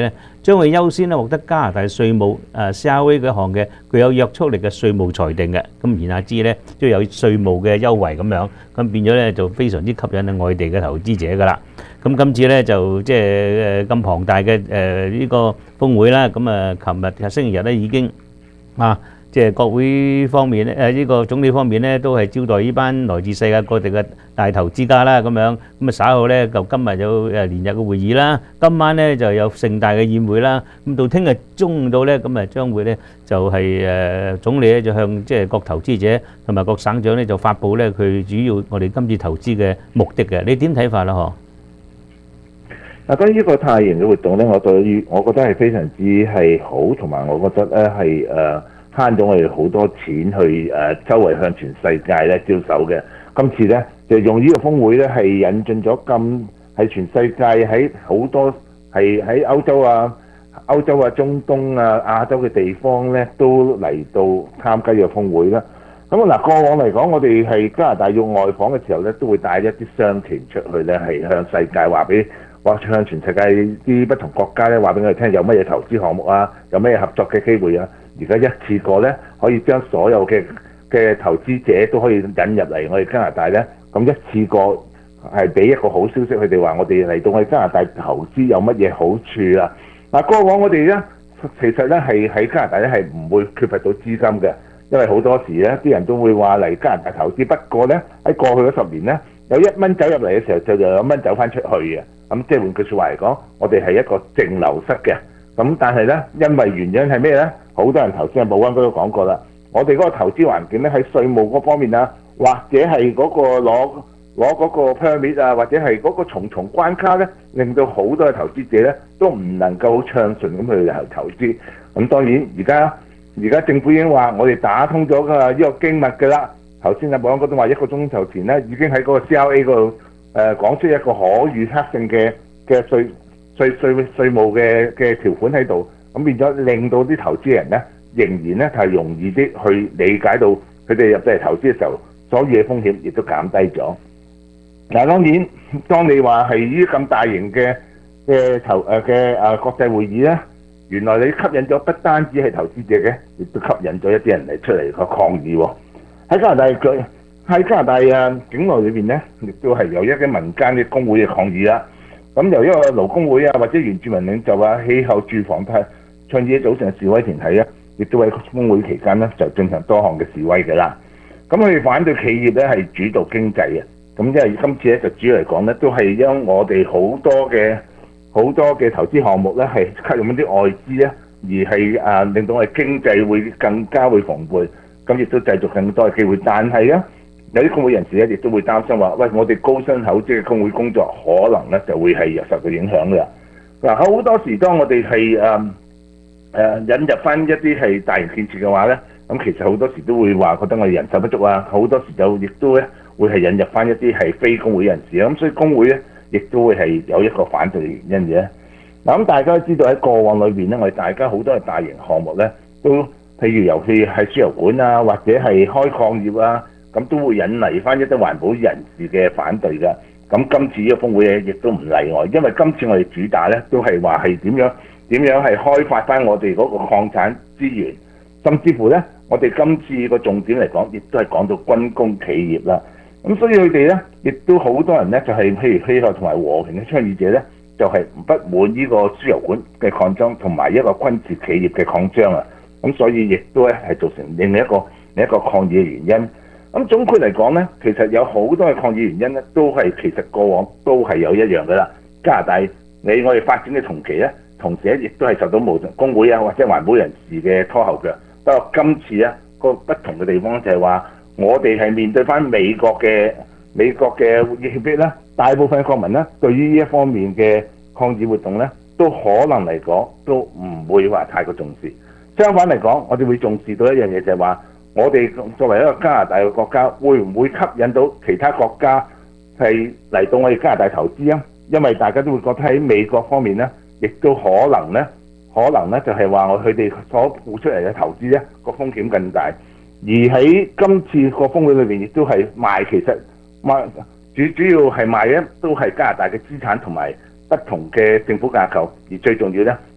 將會優先咧獲得加拿大稅務誒 C R A 嗰項嘅具有約束力嘅稅務裁定嘅。咁言下之意咧，都有稅務嘅優惠咁樣，咁變咗咧就非常之吸引外地嘅投資者㗎啦。咁今次咧就即係誒咁龐大嘅誒呢個峯會啦，咁啊，琴日星期日咧已經啊。即係國會方面咧，誒呢個總理方面咧，都係招待呢班來自世界各地嘅大投資家啦，咁樣咁啊稍後咧就今日有誒連日嘅會議啦，今晚咧就有盛大嘅宴會啦，咁到聽日中午到咧，咁啊將會咧就係誒總理咧就向即係各投資者同埋各省長咧就發布咧佢主要我哋今次投資嘅目的嘅，你點睇法啦？嗬？ 嗱，關於呢個太陽嘅活動咧，我對於我覺得係非常之係好，同埋我覺得咧係誒。慳咗我哋好多錢去誒、呃、周圍向全世界咧招手嘅。今次咧就用呢個峰會咧係引進咗咁喺全世界喺好多係喺歐洲啊、歐洲啊、中東啊、亞洲嘅地方咧都嚟到參加呢個峰會啦。咁嗱，過往嚟講，我哋係加拿大要外訪嘅時候咧，都會帶一啲商團出去咧，係向世界話俾或向全世界啲不同國家咧話俾我哋聽有乜嘢投資項目啊，有乜嘢合作嘅機會啊。而家一次過咧，可以將所有嘅嘅投資者都可以引入嚟我哋加拿大咧。咁一次過係俾一個好消息，佢哋話我哋嚟到我哋加拿大投資有乜嘢好處啊？嗱，過往我哋咧其實咧係喺加拿大咧係唔會缺乏到資金嘅，因為好多時咧啲人都會話嚟加拿大投資。不過咧喺過去嗰十年咧，有一蚊走入嚟嘅時候，就有一蚊走翻出去嘅。咁即係換句説話嚟講，我哋係一個淨流失嘅。咁但係咧，因為原因係咩咧？好多人頭先喺保安哥都講過啦，我哋嗰個投資環境咧喺稅務嗰方面啊，或者係嗰個攞攞嗰個 permit 啊，或者係嗰個重重關卡咧，令到好多嘅投資者咧都唔能夠好暢順咁去投資。咁當然而家而家政府已經話我哋打通咗㗎呢個經脈㗎啦。頭先阿保安哥都話一個鐘頭前咧已經喺嗰個 C R A 嗰度誒講出一個可預測性嘅嘅稅稅稅稅務嘅嘅條款喺度。咁變咗令到啲投資人咧，仍然咧係容易啲去理解到佢哋入嚟投資嘅時候，所有嘅風險亦都減低咗。嗱，當然，當你話係呢啲咁大型嘅嘅投誒嘅誒國際會議咧，原來你吸引咗不單止係投資者嘅，亦都吸引咗一啲人嚟出嚟個抗議喎。喺加拿大佢喺加拿大啊境內裏邊咧，亦都係有一啲民間嘅工會嘅抗議啦。咁由一個勞工會啊，或者原住民領袖啊、氣候住房派倡議組成嘅示威團體咧，亦都喺峰會期間咧就進行多項嘅示威嘅啦。咁佢哋反對企業咧係主導經濟嘅。咁因為今次咧就主要嚟講咧，都係因我哋好多嘅好多嘅投資項目咧係吸引一啲外資咧，而係啊令到我哋經濟會更加會蓬勃，咁亦都製造更多嘅機會。但係咧有啲工會人士咧亦都會擔心話：喂，我哋高薪厚職嘅工會工作可能咧就會係受到影響嘅。嗱，好多時當我哋係誒誒引入翻一啲係大型建設嘅話咧，咁其實好多時都會話覺得我哋人手不足啊，好多時就亦都咧會係引入翻一啲係非工會人士啊，咁所以工會咧亦都會係有一個反對嘅原因嘅。嗱，咁大家都知道喺過往裏邊咧，我哋大家好多係大型項目咧，都譬如尤其係輸油管啊，或者係開礦業啊，咁都會引嚟翻一啲環保人士嘅反對㗎。咁今次呢個峰會咧亦都唔例外，因為今次我哋主打咧都係話係點樣點樣係開發翻我哋嗰個礦產資源，甚至乎咧我哋今次個重點嚟講，亦都係講到軍工企業啦。咁所以佢哋咧亦都好多人咧就係、是、譬如氣候同埋和平嘅倡議者咧，就係、是、不滿呢個輸油管嘅擴張同埋一個軍事企業嘅擴張啊。咁所以亦都咧係造成另一個另一個抗議嘅原因。咁總括嚟講咧，其實有好多嘅抗議原因咧，都係其實過往都係有一樣噶啦。加拿大你我哋發展嘅同期咧，同時咧亦都係受到無工會啊或者環保人士嘅拖後腳。不過今次咧個不同嘅地方就係話，我哋係面對翻美國嘅美國嘅脅迫啦，大部分國民咧對於呢一方面嘅抗議活動咧，都可能嚟講都唔會話太過重視。相反嚟講，我哋會重視到一樣嘢就係話，我哋作為一個加拿大嘅國家，會唔會吸引到其他國家係嚟到我哋加拿大投資啊？因為大家都會覺得喺美國方面咧，亦都可能咧，可能咧就係話我佢哋所付出嚟嘅投資咧個風險更大。而喺今次個峰會裏邊，亦都係賣其實賣主主要係賣嘅都係加拿大嘅資產同埋不同嘅政府架構，而最重要咧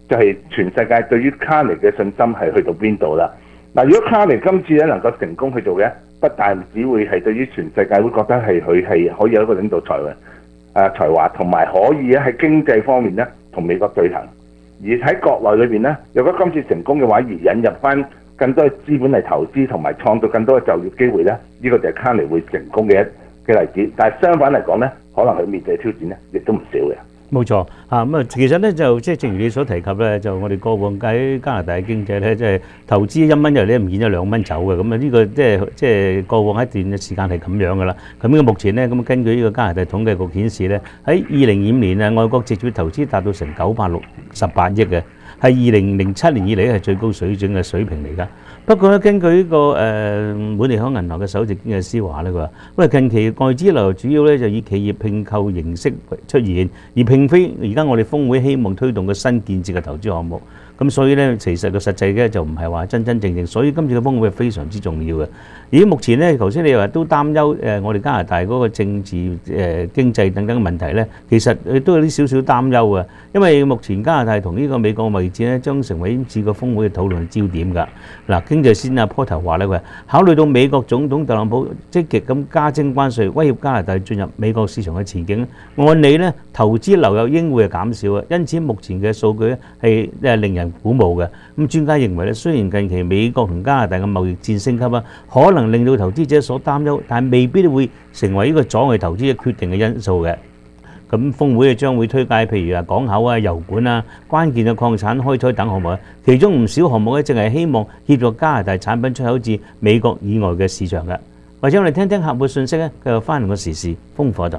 就係全世界對於卡尼嘅信心係去到邊度啦。嗱，如果卡尼今次咧能夠成功去做嘅，不但只會係對於全世界會覺得係佢係可以有一個領導才華，誒、呃、才華，同埋可以咧喺經濟方面咧同美國對衡。而喺國內裏邊咧，如果今次成功嘅話，而引入翻更多嘅資本嚟投資，同埋創造更多嘅就業機會咧，呢、這個就係卡尼會成功嘅一嘅例子。但係相反嚟講咧，可能佢面對嘅挑戰咧，亦都唔少嘅。 冇錯嚇，咁啊，其實咧就即係正如你所提及咧，就我哋過往喺加拿大嘅經濟咧，即係投資一蚊入嚟唔見咗兩蚊走嘅，咁啊呢個即係即係過往一段嘅時間係咁樣嘅啦。咁呢個目前咧，咁根據呢個加拿大統計局顯示咧，喺二零二五年啊，外國直接投資達到成九百六十八億嘅，係二零零七年以嚟係最高水準嘅水平嚟㗎。不過咧，根據呢個誒本地行銀行嘅首席經濟師話咧，佢話：喂，近期外資流主要咧就以企業併購形式出現，而並非而家我哋峰會希望推動嘅新建設嘅投資項目。咁所以咧，其實個實際嘅就唔係話真真正正，所以今次嘅峰會係非常之重要嘅。而目前咧，頭先你話都擔憂誒，我哋加拿大嗰個政治誒經濟等等嘅問題咧，其實都有啲少少擔憂嘅，因為目前加拿大同呢個美國嘅位置咧，將成為今次個峰會嘅討論焦點㗎。嗱，經濟先阿 Porter 話咧，佢話考慮到美國總統特朗普積極咁加徵關稅，威脅加拿大進入美國市場嘅前景，按理咧投資流入應會係減少嘅，因此目前嘅數據咧係誒令人鼓舞嘅。咁專家認為咧，雖然近期美國同加拿大嘅貿易戰升級啊，可能令到投資者所擔憂，但係未必會成為呢個阻礙投資嘅決定嘅因素嘅。咁峰會將會推介譬如話港口啊、油管啊、關鍵嘅礦產開採等項目，其中唔少項目咧，淨係希望協助加拿大產品出口至美國以外嘅市場嘅。或者我哋聽聽客戶信息咧，繼續翻嚟個時事烽火台。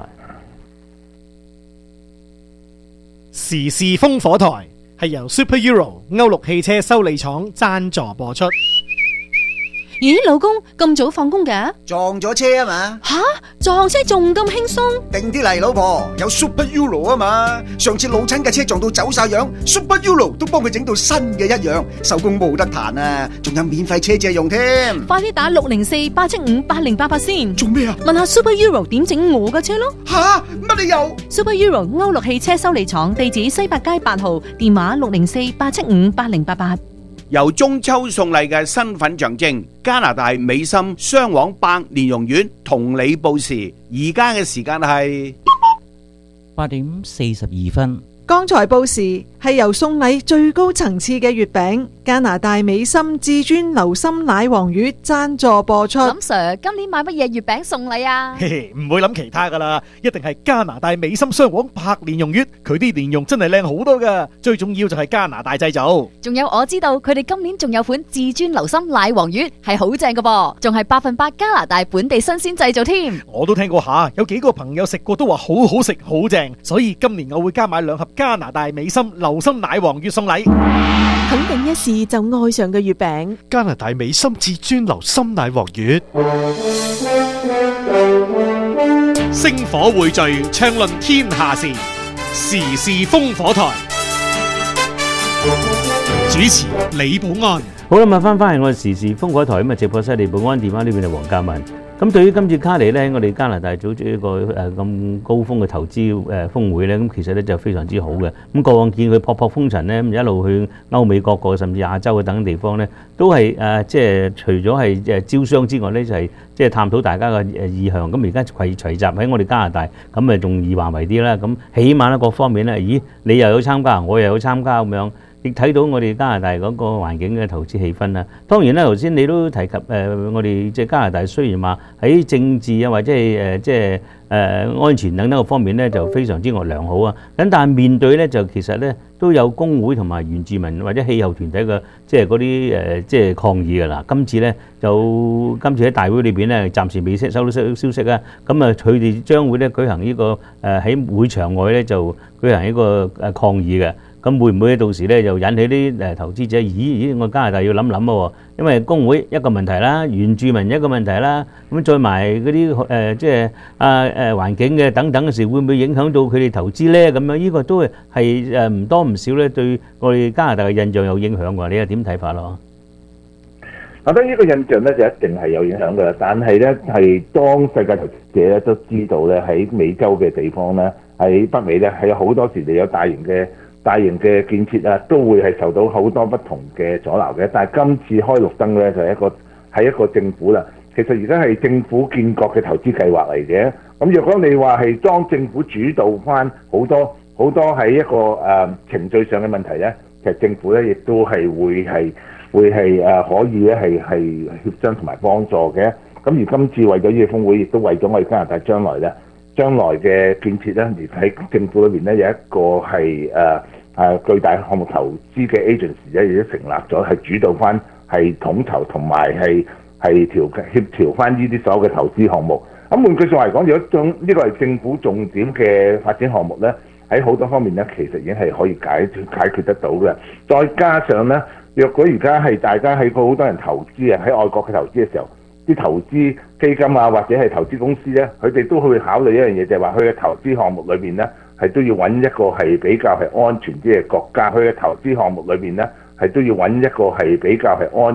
時事烽火台係由 Super Euro 歐陸汽車修理廠贊助播出。 咦，老公咁早放工嘅？ 撞咗車啊嘛！ 吓，撞車仲咁輕鬆？ 定啲嚟，老婆，有 Super Euro 啊嘛！上次老親嘅車撞到走晒樣 ，Super Euro 都幫佢整到新嘅一樣，手工冇得彈啊！仲有免費車借用添。 快啲打六零四八七五八零八八先。 做咩啊？ 問下 Super Euro 點整我嘅車咯。 吓，乜你又 ？Super Euro 歐陸汽車修理廠，地址西八街八號，電話六零四八七五八零八八。 由中秋送禮嘅身份象徵，加拿大美心雙黃百年榕苑同你報時，而家嘅時間係八點四十二分。 剛才報時係由送禮最高層次嘅月餅加拿大美心至尊流心奶黃月贊助播出。 林 Sir 今年買乜嘢月餅送禮啊？ 嘿嘿，唔會諗其他噶啦，一定係加拿大美心雙黃百年榕月，佢啲蓮蓉真係靚好多噶，最重要就係加拿大製造。 仲有我知道佢哋今年仲有款至尊流心奶黃月係好正噶噃，仲係百分百加拿大本地新鮮製造添。 我都聽過下，有幾個朋友食過都話好好食好正，所以今年我會加買兩盒加拿大美心流心奶黃月送禮。 肯定一試就愛上嘅月餅， 加拿大美心至尊流心奶黃月。星火匯聚，暢論天下事，時事烽火台。主持李寶安。 好啦，咁啊翻返嚟我哋時事烽火台咁啊，直播室李寶安，電話呢邊係黃嘉文。咁對於今次卡尼咧，我哋加拿大組織一個誒咁高峰嘅投資誒峯會咧，咁其實咧就非常之好嘅。咁過往見佢撲撲風塵咧，咁一路去歐美各個甚至亞洲嘅等地方咧，都係誒即係除咗係誒招商之外咧，就係即係探討大家嘅誒意向。咁而家齊齊集喺我哋加拿大，咁咪仲易話為啲啦。咁起碼咧各方面咧，咦你又有參加，我又有參加咁樣。亦睇到我哋加拿大嗰個環境嘅投資氣氛啦。當然啦，頭先你都提及誒、呃，我哋即係加拿大雖然話喺政治啊或者係誒即係誒安全等等個方面咧就非常之惡良好啊。咁但係面對咧就其實咧都有工會同埋原住民或者氣候團體嘅即係嗰啲誒即係抗議㗎啦。今次咧就今次喺大會裏邊咧暫時未收到消消息啊。咁啊佢哋將會咧舉行呢、這個誒喺、呃、會場外咧就舉行一個誒抗議嘅。咁會唔會到時咧就引起啲誒投資者？咦咦，我加拿大要諗諗喎，因為工會一個問題啦，原住民一個問題啦，咁再埋嗰啲誒即係啊誒環境嘅等等嘅事，會唔會影響到佢哋投資咧？咁樣呢個都係係誒唔多唔少咧，對我哋加拿大嘅印象有影響㗎。你又點睇法咯？ 我覺得呢個印象咧就一定係有影響㗎，但係咧係當世界投資者咧都知道咧喺美洲嘅地方咧喺北美咧係有好多時你有大型嘅大型嘅建設啊，都會係受到好多不同嘅阻撓嘅。但係今次開綠燈咧，就係一個係一個政府啦。其實而家係政府建國嘅投資計劃嚟嘅。咁若果你話係當政府主導翻好多好多喺一個誒、呃、程序上嘅問題咧，其實政府咧亦都係會係會係誒、呃、可以咧係係協商同埋幫助嘅。咁而今次為咗呢個峰會，亦都為咗我哋加拿大將來咧，將來嘅建設咧，而喺政府裏邊咧有一個係誒誒巨大項目投資嘅 agency 咧，亦都成立咗，係主導翻係統籌同埋係係調協調翻呢啲所有嘅投資項目。咁換句説話嚟講，如果重呢個係政府重點嘅發展項目咧，喺好多方面咧，其實已經係可以解解決得到嘅。再加上咧，若果而家係大家喺好多人投資啊，喺外國嘅投資嘅時候，啲投資基金啊，或者係投資公司咧，佢哋都會考慮一樣嘢，就係話佢嘅投資項目裏邊咧，係都要揾一個係比較係安全啲嘅國家。佢嘅投資項目裏邊咧，係都要揾一個係比較係安